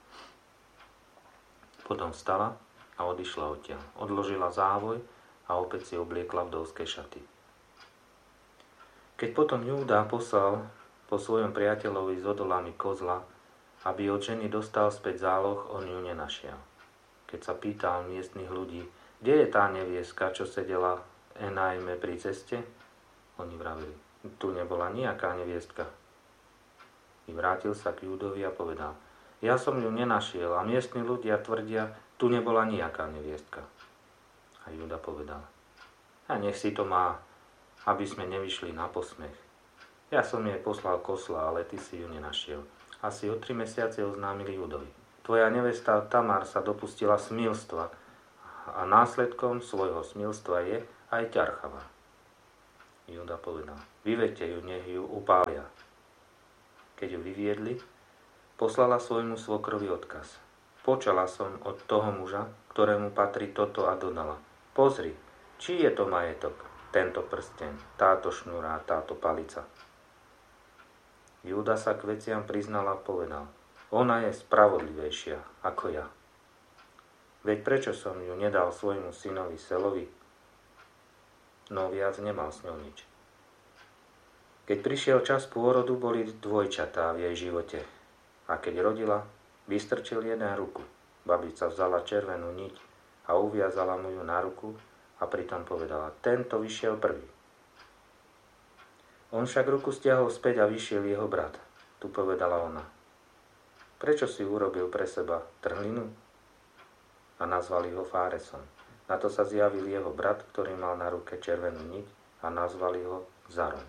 Potom vstala a odišla odtiaľ. Odložila závoj a opäť si obliekla vdovské šaty. Keď potom Júda poslal po svojom priateľovi s odolami kozla, aby od ženy dostal späť záloh, on ju nenašiel. Keď sa pýtal miestnych ľudí: Kde je tá neviestka, čo sedela v Enajme pri ceste? Oni vravili: Tu nebola nejaká neviestka. I vrátil sa k Júdovi a povedal: Ja som ju nenašiel a miestni ľudia tvrdia, tu nebola nejaká neviestka. A Júda povedal: A nech si to má, aby sme nevyšli na posmech. Ja som jej poslal kosla, ale ty si ju nenašiel. Asi o tri mesiace oznámili Júdovi: tvoja nevesta Tamar sa dopustila smilstva a následkom svojho smilstva je aj ťarchava. Júda povedal, vyvedte ju, nech ju upália. Keď ju vyviedli, poslala svojmu svokrovi odkaz. Počala som od toho muža, ktorému patrí toto a dodala. Pozri, či je to majetok, tento prsteň, táto šnúra a táto palica. Júda sa k veciam priznala a povedal, ona je spravodlivejšia ako ja. Veď prečo som ju nedal svojmu synovi Selovi? No viac nemal s ňou nič. Keď prišiel čas pôrodu, boli dvojčatá v jej živote. A keď rodila, vystrčil jeden ruku. Babica vzala červenú niť a uviazala mu ju na ruku a pritom povedala, tento vyšiel prvý. On však ruku stiahol späť a vyšiel jeho brat. Tu povedala ona, prečo si urobil pre seba trhlinu? A nazvali ho Fáresom. Na to sa zjavil jeho brat, ktorý mal na ruke červenú niť a nazvali ho Zarom.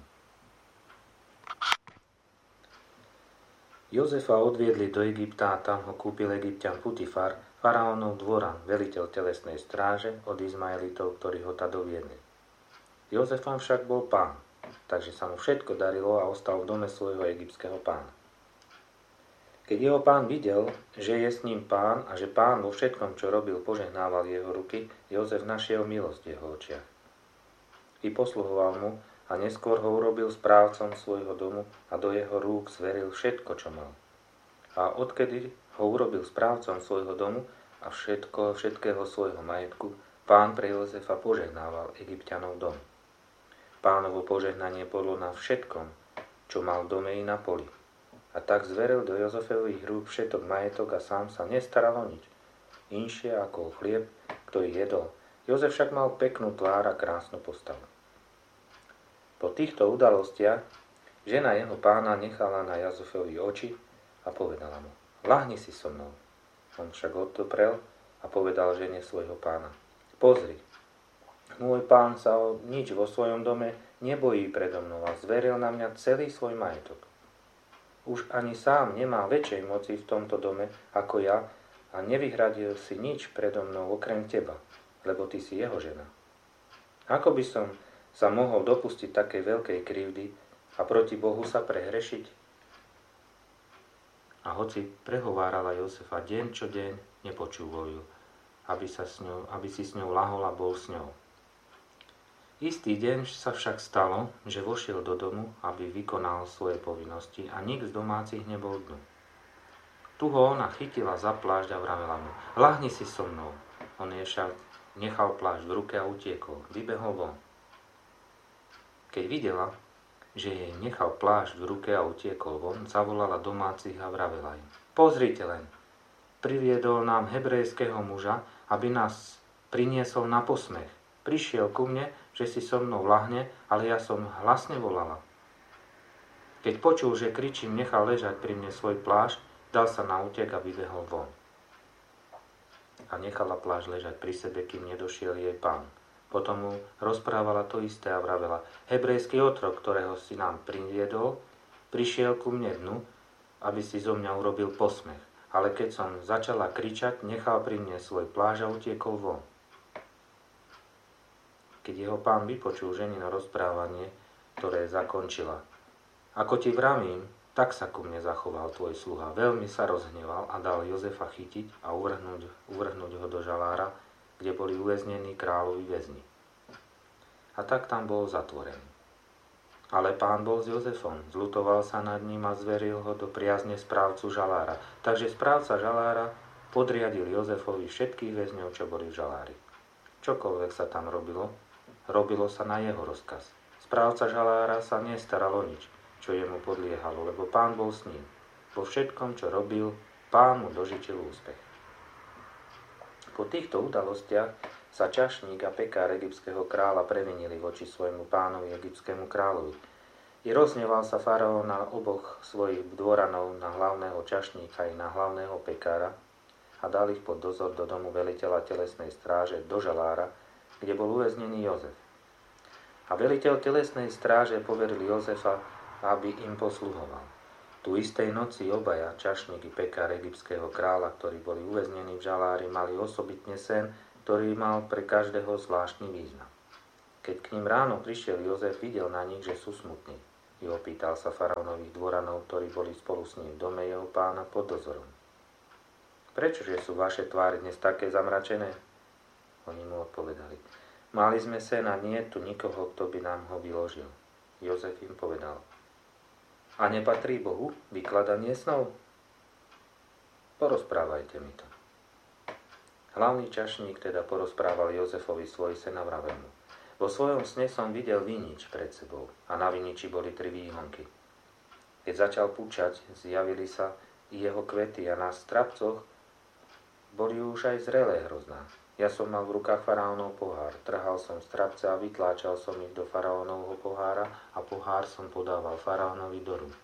Jozefa odviedli do Egypta a tam ho kúpil Egypťan Putifar, faraónov dvoran, veliteľ telesnej stráže od Izmaelitov, ktorí ho tá doviedli. Jozefom však bol pán, takže sa mu všetko darilo a ostal v dome svojho egyptského pána. Keď jeho pán videl, že je s ním pán a že pán vo všetkom, čo robil, požehnával jeho ruky, Jozef našiel milosť v jeho očiach. I posluhoval mu a neskôr ho urobil správcom svojho domu a do jeho rúk zveril všetko, čo mal. A odkedy ho urobil správcom svojho domu a všetko, všetkého svojho majetku, pán pre Jozefa požehnával Egypťanov dom. Pánovo požehnanie bolo na všetkom, čo mal v dome i na poli. A tak zveril do Jozefových rúk všetok majetok a sám sa nestaral o nič. Inšie ako o chlieb, ktorý jedol. Jozef však mal peknú tvár a krásnu postavu. Po týchto udalostiach žena jeho pána nechala na Jozefovi oči a povedala mu, ľahni si so mnou. On však odoprel a povedal žene svojho pána, pozri, môj pán sa o nič vo svojom dome nebojí predo mnou a zveril na mňa celý svoj majetok. Už ani sám nemá väčšej moci v tomto dome ako ja a nevyhradil si nič predo mnou okrem teba, lebo ty si jeho žena. Ako by som sa mohol dopustiť takej veľkej krivdy a proti Bohu sa prehrešiť? A hoci prehovárala Jozefa deň čo deň, nepočúval ju, aby, sa s ňou, aby si s ňou lahol a bol s ňou. Istý deň sa však stalo, že vošiel do domu, aby vykonal svoje povinnosti a nik z domácich nebol dnu. Tu ho ona chytila za plášť a vravela mu, ľahni si so mnou. On jej však nechal plášť v ruke a utiekol, vybehol von. Keď videla, že jej nechal plášť v ruke a utiekol von, zavolala domácich a vravela im, pozrite len, priviedol nám hebrejského muža, aby nás priniesol na posmech. Prišiel ku mne, že si so mnou ľahne, ale ja som hlasne volala. Keď počul, že kričím, nechal ležať pri mne svoj plášť, dal sa na útek a vybehol von. A nechala plášť ležať pri sebe, kým nedošiel jej pán. Potom mu rozprávala to isté a vravela, hebrejský otrok, ktorého si nám priviedol, prišiel ku mne dnu, aby si zo mňa urobil posmech. Ale keď som začala kričať, nechal pri mne svoj plášť a utiekol von. Keď jeho pán vypočul ženino rozprávanie, ktoré zakončila. Ako ti vravím, tak sa ku mne zachoval tvoj sluha. Veľmi sa rozhneval a dal Jozefa chytiť a uvrhnúť, uvrhnúť ho do žalára, kde boli uväznení kráľovi väzni. A tak tam bol zatvorený. Ale pán bol s Jozefom, zľutoval sa nad ním a zveril ho do priazne správcu žalára. Takže správca žalára podriadil Jozefovi všetkých väzňov, čo boli v žalári. Čokoľvek sa tam robilo, robilo sa na jeho rozkaz. Správca žalára sa nestaral o nič, čo jemu podliehalo, lebo pán bol s ním. Vo všetkom, čo robil, pán mu dožičil úspech. Po týchto udalostiach sa čašník a pekár egyptského kráľa previnili voči svojmu pánovi egyptskému kráľovi. I rozhneval sa faraón na oboch svojich dvoranov, na hlavného čašníka i na hlavného pekára a dal ich pod dozor do domu veliteľa telesnej stráže do žalára, kde bol uväznený Jozef. A veliteľ telesnej stráže poveril Jozefa, aby im posluhoval. Tu istej noci obaja, čašník i pekár egyptského kráľa, ktorí boli uväznení v žalári, mali osobitne sen, ktorý mal pre každého zvláštny význam. Keď k ním ráno prišiel Jozef, videl na nich, že sú smutní. I opýtal sa faraónových dvoranov, ktorí boli spolu s ním v dome jeho pána pod dozorom. Prečože sú vaše tváre dnes také zamračené? Oni mu odpovedali. Mali sme sen a nie tu nikoho, kto by nám ho vyložil. Jozef im povedal. A nepatrí Bohu vykladanie snov? Porozprávajte mi to. Hlavný čašník teda porozprával Jozefovi svoj sen a vravel mu. Vo svojom sne som videl vinič pred sebou a na viniči boli tri výhonky. Keď začal púčať, zjavili sa i jeho kvety a na strapcoch boli už aj zrelé hrozná. Ja som mal v rukách faraónov pohár, trhal som strapce a vytláčal som ich do faraónovho pohára a pohár som podával faraónovi do rúk.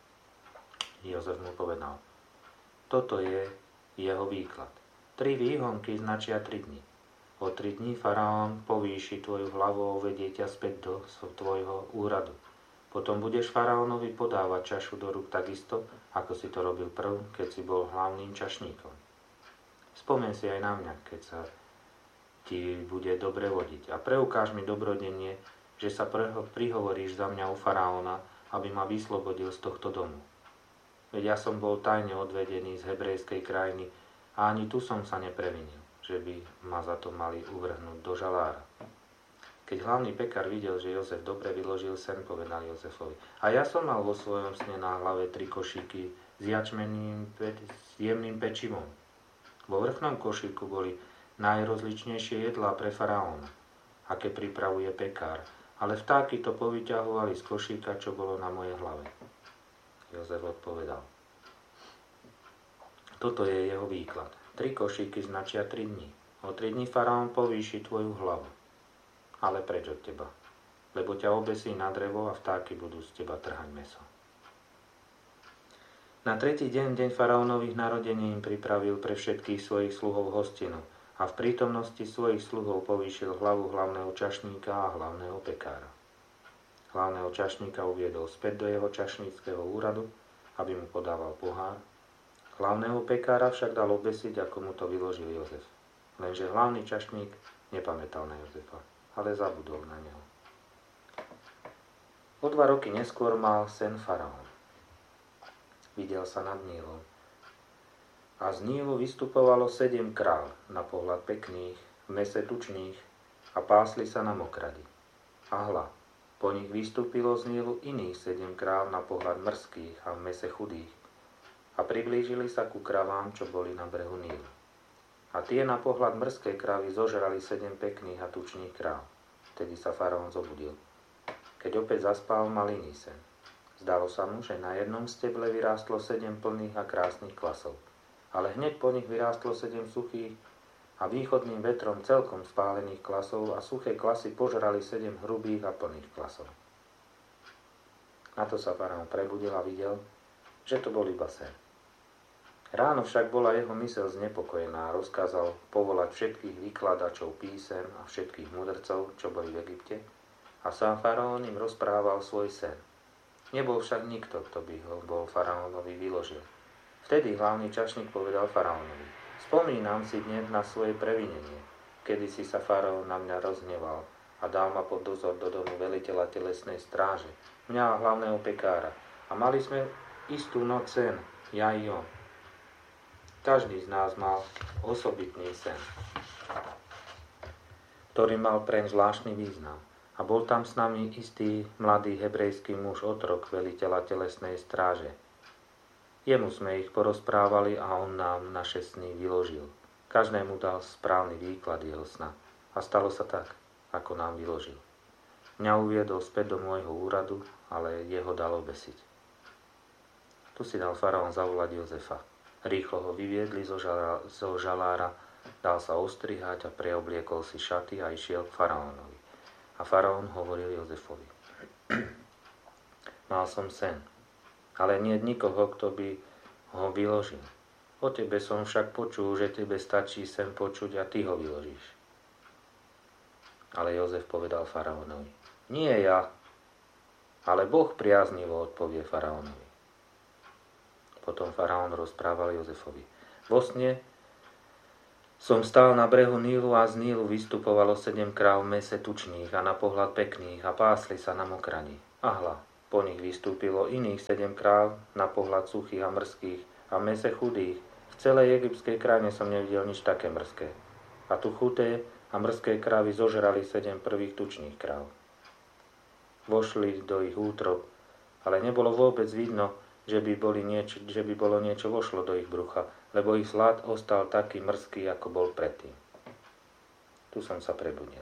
Jozef mu povedal, toto je jeho výklad. Tri výhonky značia tri dni. O tri dní faraón povýši tvoju hlavu a uvedie ťa späť do tvojho úradu. Potom budeš faraónovi podávať čašu do rúk takisto, ako si to robil prv, keď si bol hlavným čašníkom. Spomen si aj na mňa, keď sa ti bude dobre vodiť. A preukáž mi dobrodenie, že sa prihovoríš za mňa u faraóna, aby ma vyslobodil z tohto domu. Veď ja som bol tajne odvedený z hebrejskej krajiny a ani tu som sa neprevinil, že by ma za to mali uvrhnúť do žalára. Keď hlavný pekár videl, že Jozef dobre vyložil sen, povedal Jozefovi. A ja som mal vo svojom sne na hlave tri košíky s jačmeným, s jemným pečivom. Vo vrchnom košíku boli najrozličnejšie jedlá pre faraóna, aké pripravuje pekár, ale vtáky to povyťahovali z košíka, čo bolo na mojej hlave. Jozef odpovedal. Toto je jeho výklad. Tri košíky značia tri dni. O tri dni faraón povýši tvoju hlavu. Ale preč od teba? Lebo ťa obesí na drevo a vtáky budú z teba trhať mäso. Na tretí deň, deň faraónových narodení, im pripravil pre všetkých svojich sluhov hostinu a v prítomnosti svojich sluhov povýšil hlavu hlavného čašníka a hlavného pekára. Hlavného čašníka uviedol späť do jeho čašníckeho úradu, aby mu podával pohár. Hlavného pekára však dal obesiť, ako mu to vyložil Jozef. Lenže hlavný čašník nepamätal na Jozefa, ale zabudol na neho. O dva roky neskôr mal sen faraón. Videl sa nad Nílom. A z Nílu vystupovalo sedem kráľ, na pohľad pekných, v mese tučných, a pásli sa na mokradi. A hľa, po nich vystúpilo z Nílu iných sedem kráľ na pohľad mrzkých a v mese chudých. A priblížili sa ku kravám, čo boli na brehu Nílu. A tie na pohľad mrzkej kravy zožrali sedem pekných a tučných kráľ. Vtedy sa faraón zobudil. Keď opäť zaspal, mal iný sen. Zdalo sa mu, že na jednom steble vyrástlo sedem plných a krásnych klasov, ale hneď po nich vyrástlo sedem suchých a východným vetrom celkom spálených klasov a suché klasy požrali sedem hrubých a plných klasov. Na to sa faraón prebudil a videl, že to bol iba sen. Ráno však bola jeho myseľ znepokojená a rozkázal povolať všetkých vykladačov písem a všetkých mudrcov, čo boli v Egypte, a sám faraón im rozprával svoj sen. Nebol však nikto, kto by ho bol faraónovi vyložil. Vtedy hlavný čašník povedal faraónovi, spomínam si dnes na svoje previnenie, kedy si sa faraón na mňa rozhneval a dal ma pod dozor do domu veliteľa telesnej stráže, mňa a hlavného pekára. A mali sme istú noc sen, ja i on. Každý z nás mal osobitný sen, ktorý mal preň zvláštny význam. A bol tam s nami istý mladý hebrejský muž otrok veliteľa telesnej stráže. Jemu sme ich porozprávali a on nám naše sny vyložil. Každému dal správny výklad jeho sna. A stalo sa tak, ako nám vyložil. Mňa uviedol späť do môjho úradu, ale jeho dal obesiť. Tu si dal faraón zavolať Jozefa. Rýchlo ho vyviedli zo, žala, zo žalára, dal sa ostrihať a preobliekol si šaty a išiel k faraónovi. A faraón hovoril Jozefovi. Mal som sen, ale nie nikoho, kto by ho vyložil. O tebe som však počul, že tebe stačí sen počuť a ty ho vyložíš. Ale Jozef povedal faraónovi. Nie ja, ale Boh priaznivo odpovie faraónovi. Potom faraón rozprával Jozefovi. Vo sne som stál na brehu Nílu a z Nílu vystupovalo sedem kráv mese tučných a na pohľad pekných a pásli sa na mokrani. A hľa, po nich vystúpilo iných sedem kráv na pohľad suchých a mrzkých a mese chudých. V celej egyptskej krajine som nevidel nič také mrzké. A tu chudé a mrzké krávy zožrali sedem prvých tučných kráv. Vošli do ich útrob, ale nebolo vôbec vidno, že by, boli nieč- že by bolo niečo vošlo do ich brucha, lebo ich zlad ostal taký mrzký, ako bol predtým. Tu som sa prebudil.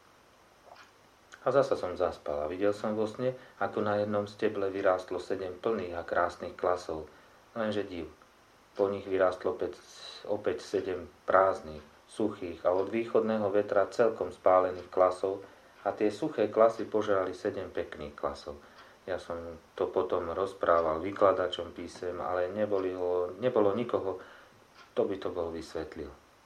A zasa som zaspal a videl som vo sne, ako na jednom steble vyrástlo sedem plných a krásnych klasov, lenže div. Po nich vyrástlo opäť, opäť sedem prázdnych, suchých a od východného vetra celkom spálených klasov a tie suché klasy požrali sedem pekných klasov. Ja som to potom rozprával vykladačom písem, ale nebolo, nebolo nikoho, kto by to bol vysvetlil.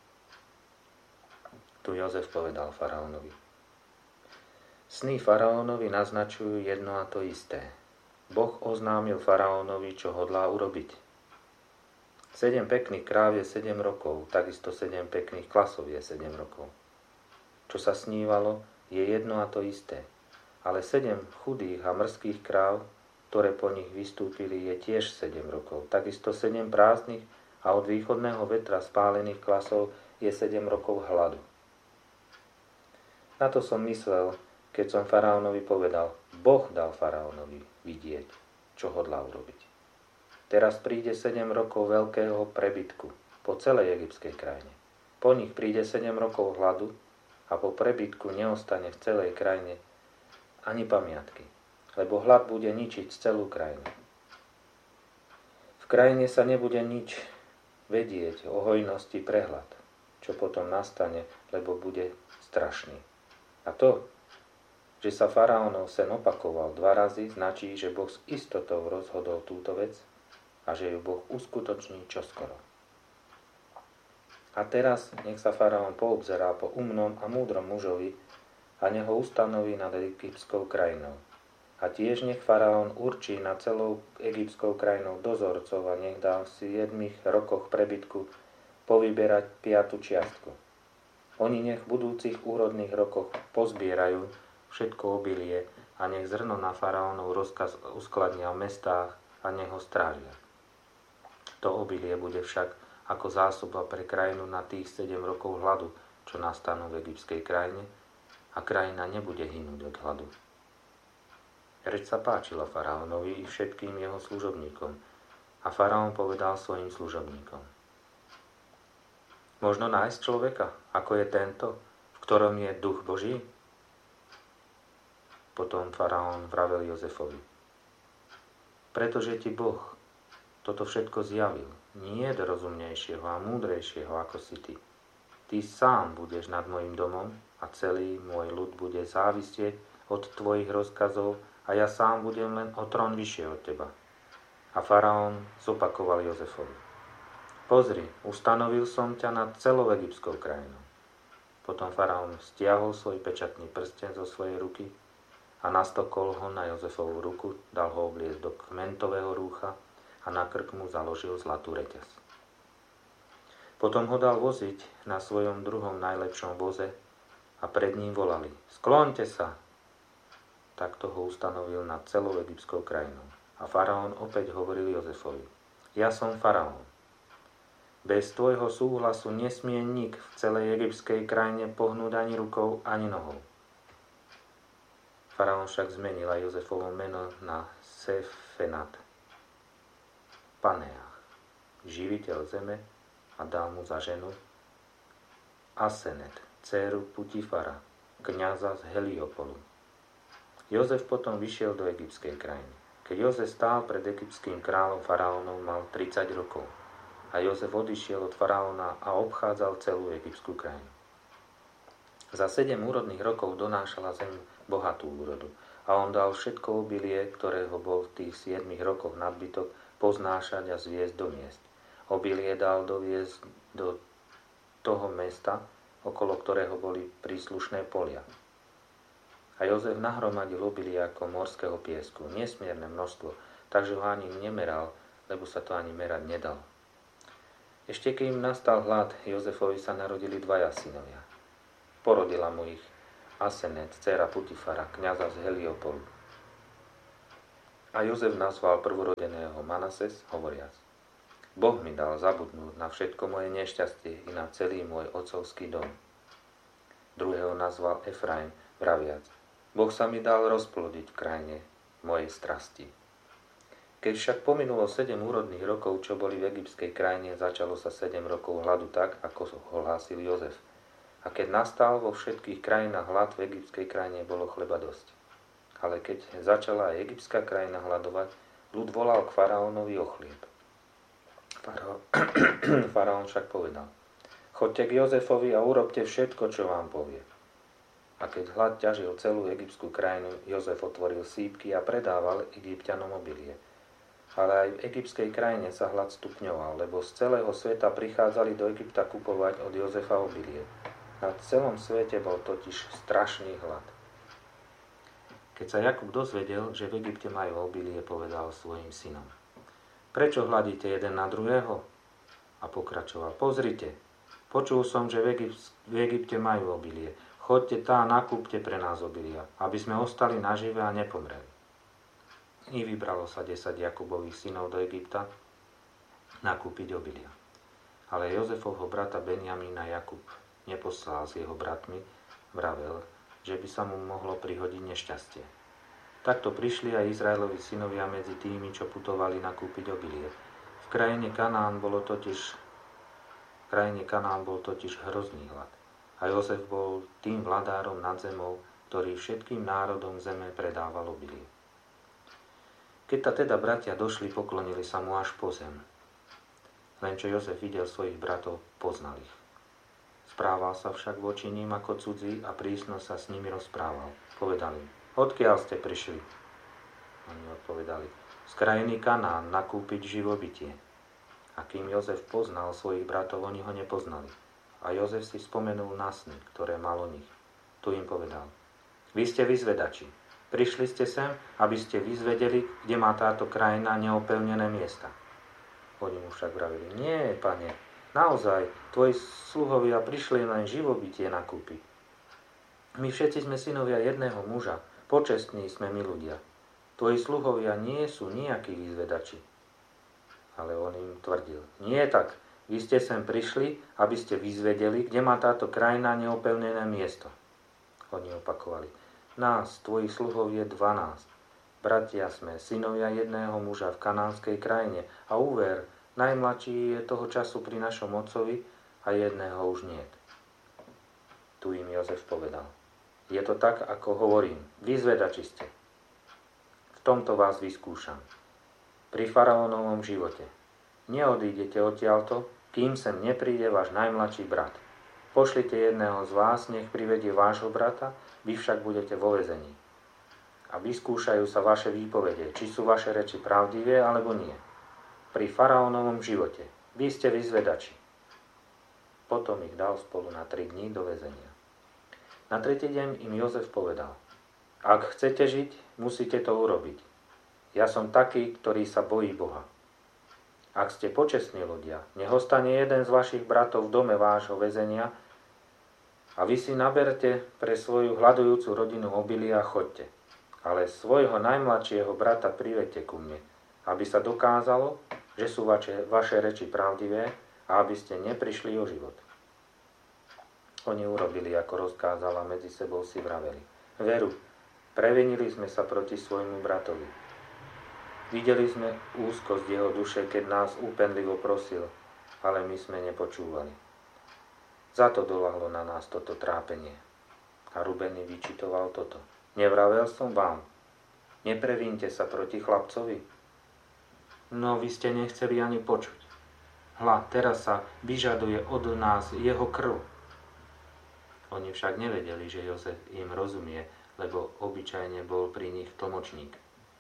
Tu Jozef povedal faraónovi. Sny faraónovi naznačujú jedno a to isté. Boh oznámil faraónovi, čo hodlá urobiť. Sedem pekných kráv je sedem rokov, takisto sedem pekných klasov je sedem rokov. Čo sa snívalo, je jedno a to isté. Ale sedem chudých a mrzkých kráv, ktoré po nich vystúpili, je tiež sedem rokov. Takisto sedem prázdnych a od východného vetra spálených klasov je sedem rokov hladu. Na to som myslel, keď som faraónovi povedal, Boh dal faraónovi vidieť, čo hodlá urobiť. Teraz príde sedem rokov veľkého prebytku po celej egyptskej krajine. Po nich príde sedem rokov hladu a po prebytku neostane v celej krajine ani pamiatky, lebo hlad bude ničiť celú krajinu. V krajine sa nebude nič vedieť o hojnosti prehľad, čo potom nastane, lebo bude strašný. A to, že sa faraónov sen opakoval dva razy, značí, že Boh s istotou rozhodol túto vec a že ju Boh uskutoční čoskoro. A teraz nech sa faraón poobzerá po umnom a múdrom mužovi a nech ho ustanoví nad egyptskou krajinou. A tiež nech faraón určí nad celou egyptskou krajinou dozorcov a nech dá v siedmich rokoch prebytku povyberať piatu čiastku. Oni nech v budúcich úrodných rokoch pozbierajú všetko obilie a nech zrno na faraónov rozkaz uskladnia v mestách a nech ho strážia. To obilie bude však ako zásoba pre krajinu na tých sedem rokov hladu, čo nastanú v egyptskej krajine, a krajina nebude hynúť od hladu. Reč sa páčila faraónovi i všetkým jeho služobníkom a faraón povedal svojim služobníkom. Možno nájsť človeka, ako je tento, v ktorom je duch Boží? Potom faraón vravel Jozefovi. Pretože ti Boh toto všetko zjavil, nie je rozumnejšieho a múdrejšieho ako si ty. Ty sám budeš nad mojim domom a celý môj ľud bude závisieť od tvojich rozkazov a ja sám budem len o trón vyššie od teba. A faraón zopakoval Jozefovi. Pozri, ustanovil som ťa nad celou egyptskou krajinou. Potom faraón stiahol svoj pečatný prsten zo svojej ruky a nastokol ho na Jozefovú ruku, dal ho obliecť do kmentového rúcha a na krk mu založil zlatú reťaz. Potom ho dal voziť na svojom druhom najlepšom voze a pred ním volali: Skloňte sa! Takto ho ustanovil nad celou egyptskou krajinou. A faraón opäť hovoril Jozefovi: Ja som faraón. Bez tvojho súhlasu nesmie nik v celej egyptskej krajine pohnúť ani rukou, ani nohou. Faraón však zmenil aj Jozefovo meno na Sefenat Paneach, živiteľ zeme, a dal mu za ženu Asenet, dcéru Putifara, kňaza z Heliopolu. Jozef potom vyšiel do egyptskej krajiny. Keď Jozef stál pred egyptským kráľom faraónom, mal tridsať rokov. A Jozef odišiel od faraóna a obchádzal celú egyptskú krajinu. Za sedem úrodných rokov donášala zem bohatú úrodu a on dal všetko obilie, ktorého bol v tých siedmich rokoch nadbytok, poznášať a zviesť do miest. Obilie dal doviesť do toho mesta, okolo ktorého boli príslušné polia. A Jozef nahromadil obilie ako morského piesku, nesmierne množstvo, takže ho ani nemeral lebo sa to ani merať nedalo. Ešte kým nastal hlad, Jozefovi sa narodili dvaja synovia. Porodila mu ich Asenet, dcéra Putifara, kňaza z Heliopolu. A Jozef nazval prvorodeného Manases, hovoriac: Boh mi dal zabudnúť na všetko moje nešťastie i na celý môj otcovský dom. Druhého nazval Efraim, vraviac: Boh sa mi dal rozplodiť v krajine mojej strasti. Keď však pominulo sedem úrodných rokov, čo boli v egyptskej krajine, začalo sa sedem rokov hladu tak, ako ho hlásil Jozef. A keď nastal vo všetkých krajinách hlad, v egyptskej krajine bolo chleba dosť. Ale keď začala aj egyptská krajina hladovať, ľud volal k faraónovi o chlieb. Faraón, faraón však povedal: Choďte k Jozefovi a urobte všetko, čo vám povie. A keď hlad ťažil celú egyptskú krajinu, Jozef otvoril sípky a predával Egypťanom obilie. Ale aj v egyptskej krajine sa hlad stupňoval, lebo z celého sveta prichádzali do Egypta kupovať od Jozefa obilie. Na celom svete bol totiž strašný hlad. Keď sa Jakub dozvedel, že v Egypte majú obilie, povedal svojim synom: Prečo hladíte jeden na druhého? A pokračoval: Pozrite, počul som, že v, Egypt, v Egypte majú obilie. Choďte tá a nakúpte pre nás obilia, aby sme ostali nažive a nepomreli. I vybralo sa desať Jakubových synov do Egypta nakúpiť obilia. Ale Jozefovho brata Benjamína Jakub neposlal s jeho bratmi, vravel, že by sa mu mohlo prihodiť nešťastie. Takto prišli aj Izraelovi synovia medzi tými, čo putovali nakúpiť obilie. V krajine Kanán bolo totiž, v krajine Kanán bol totiž hrozný hlad. A Jozef bol tým vladárom nad zemou, ktorý všetkým národom zeme predával obilie. Keď ta teda bratia došli, poklonili sa mu až po zem. Len čo Jozef videl svojich bratov, poznal ich. Správal sa však voči ním ako cudzí a prísno sa s nimi rozprával. Povedal im: Odkiaľ ste prišli? Oni odpovedali: Z krajiny Kanán nakúpiť živobytie. A kým Jozef poznal svojich bratov, oni ho nepoznali. A Jozef si spomenul na sny, ktoré mal o nich. Tu im povedal: Vy ste vyzvedači. Prišli ste sem, aby ste vyzvedeli, kde má táto krajina neopevnené miesta. Oni mu však vravili: Nie, pane, naozaj, tvoji sluhovia prišli len živobytie nakúpiť. My všetci sme synovia jedného muža, počestní sme my ľudia. Tvoji sluhovia nie sú nejakí vyzvedači. Ale on im tvrdil: Nie tak, vy ste sem prišli, aby ste vyzvedeli, kde má táto krajina neopevnené miesto. Oni opakovali: Nás, tvojich sluhov, je dvanásť. Bratia sme, synovia jedného muža v kanánskej krajine. A uver, najmladší je toho času pri našom otcovi a jedného už niet. Tu im Jozef povedal: Je to tak, ako hovorím, vyzvedači ste. V tomto vás vyskúšam. Pri faraónovom živote. Neodídete odtiaľto, kým sem nepríde váš najmladší brat. Pošlite jedného z vás, nech privedie vášho brata, vy však budete vo väzení. A vyskúšajú sa vaše výpovede, či sú vaše reči pravdivé, alebo nie. Pri faraónovom živote. Vy ste vyzvedači. Potom ich dal spolu na tri dní do väzenia. Na tretí deň im Jozef povedal: Ak chcete žiť, musíte to urobiť. Ja som taký, ktorý sa bojí Boha. Ak ste počestní ľudia, nech ostane jeden z vašich bratov v dome vášho väzenia a vy si naberte pre svoju hľadujúcu rodinu obilia a choďte. Ale svojho najmladšieho brata privedte ku mne, aby sa dokázalo, že sú vaše, vaše reči pravdivé a aby ste neprišli o život. Oni urobili, ako rozkázala, medzi sebou si vraveli: Veru, previnili sme sa proti svojmu bratovi. Videli sme úzkosť jeho duše, keď nás úpenlivo prosil, ale my sme nepočúvali. Za to doľahlo na nás toto trápenie. A Ruben vyčitoval toto: Nevravel som vám, neprevínte sa proti chlapcovi. No vy ste nechceli ani počuť. Hľa, teraz sa vyžaduje od nás jeho krv. Oni však nevedeli, že Jozef im rozumie, lebo obyčajne bol pri nich tlmočník.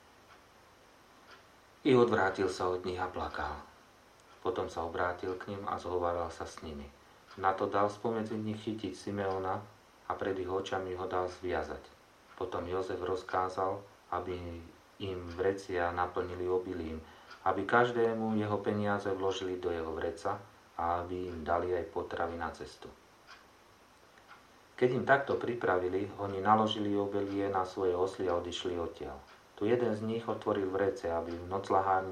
I odvrátil sa od nich a plakal. Potom sa obrátil k nim a zhováral sa s nimi. Na to dal spomedzi nich chytiť Simeona a pred ich očami ho dal zviazať. Potom Jozef rozkázal, aby im vrecia naplnili obilím aby každému jeho peniaze vložili do jeho vreca a aby im dali aj potravy na cestu. Keď im takto pripravili, oni naložili obelie na svoje osly a odišli odtiaľ. Tu jeden z nich otvoril vrece, aby v nocľahárni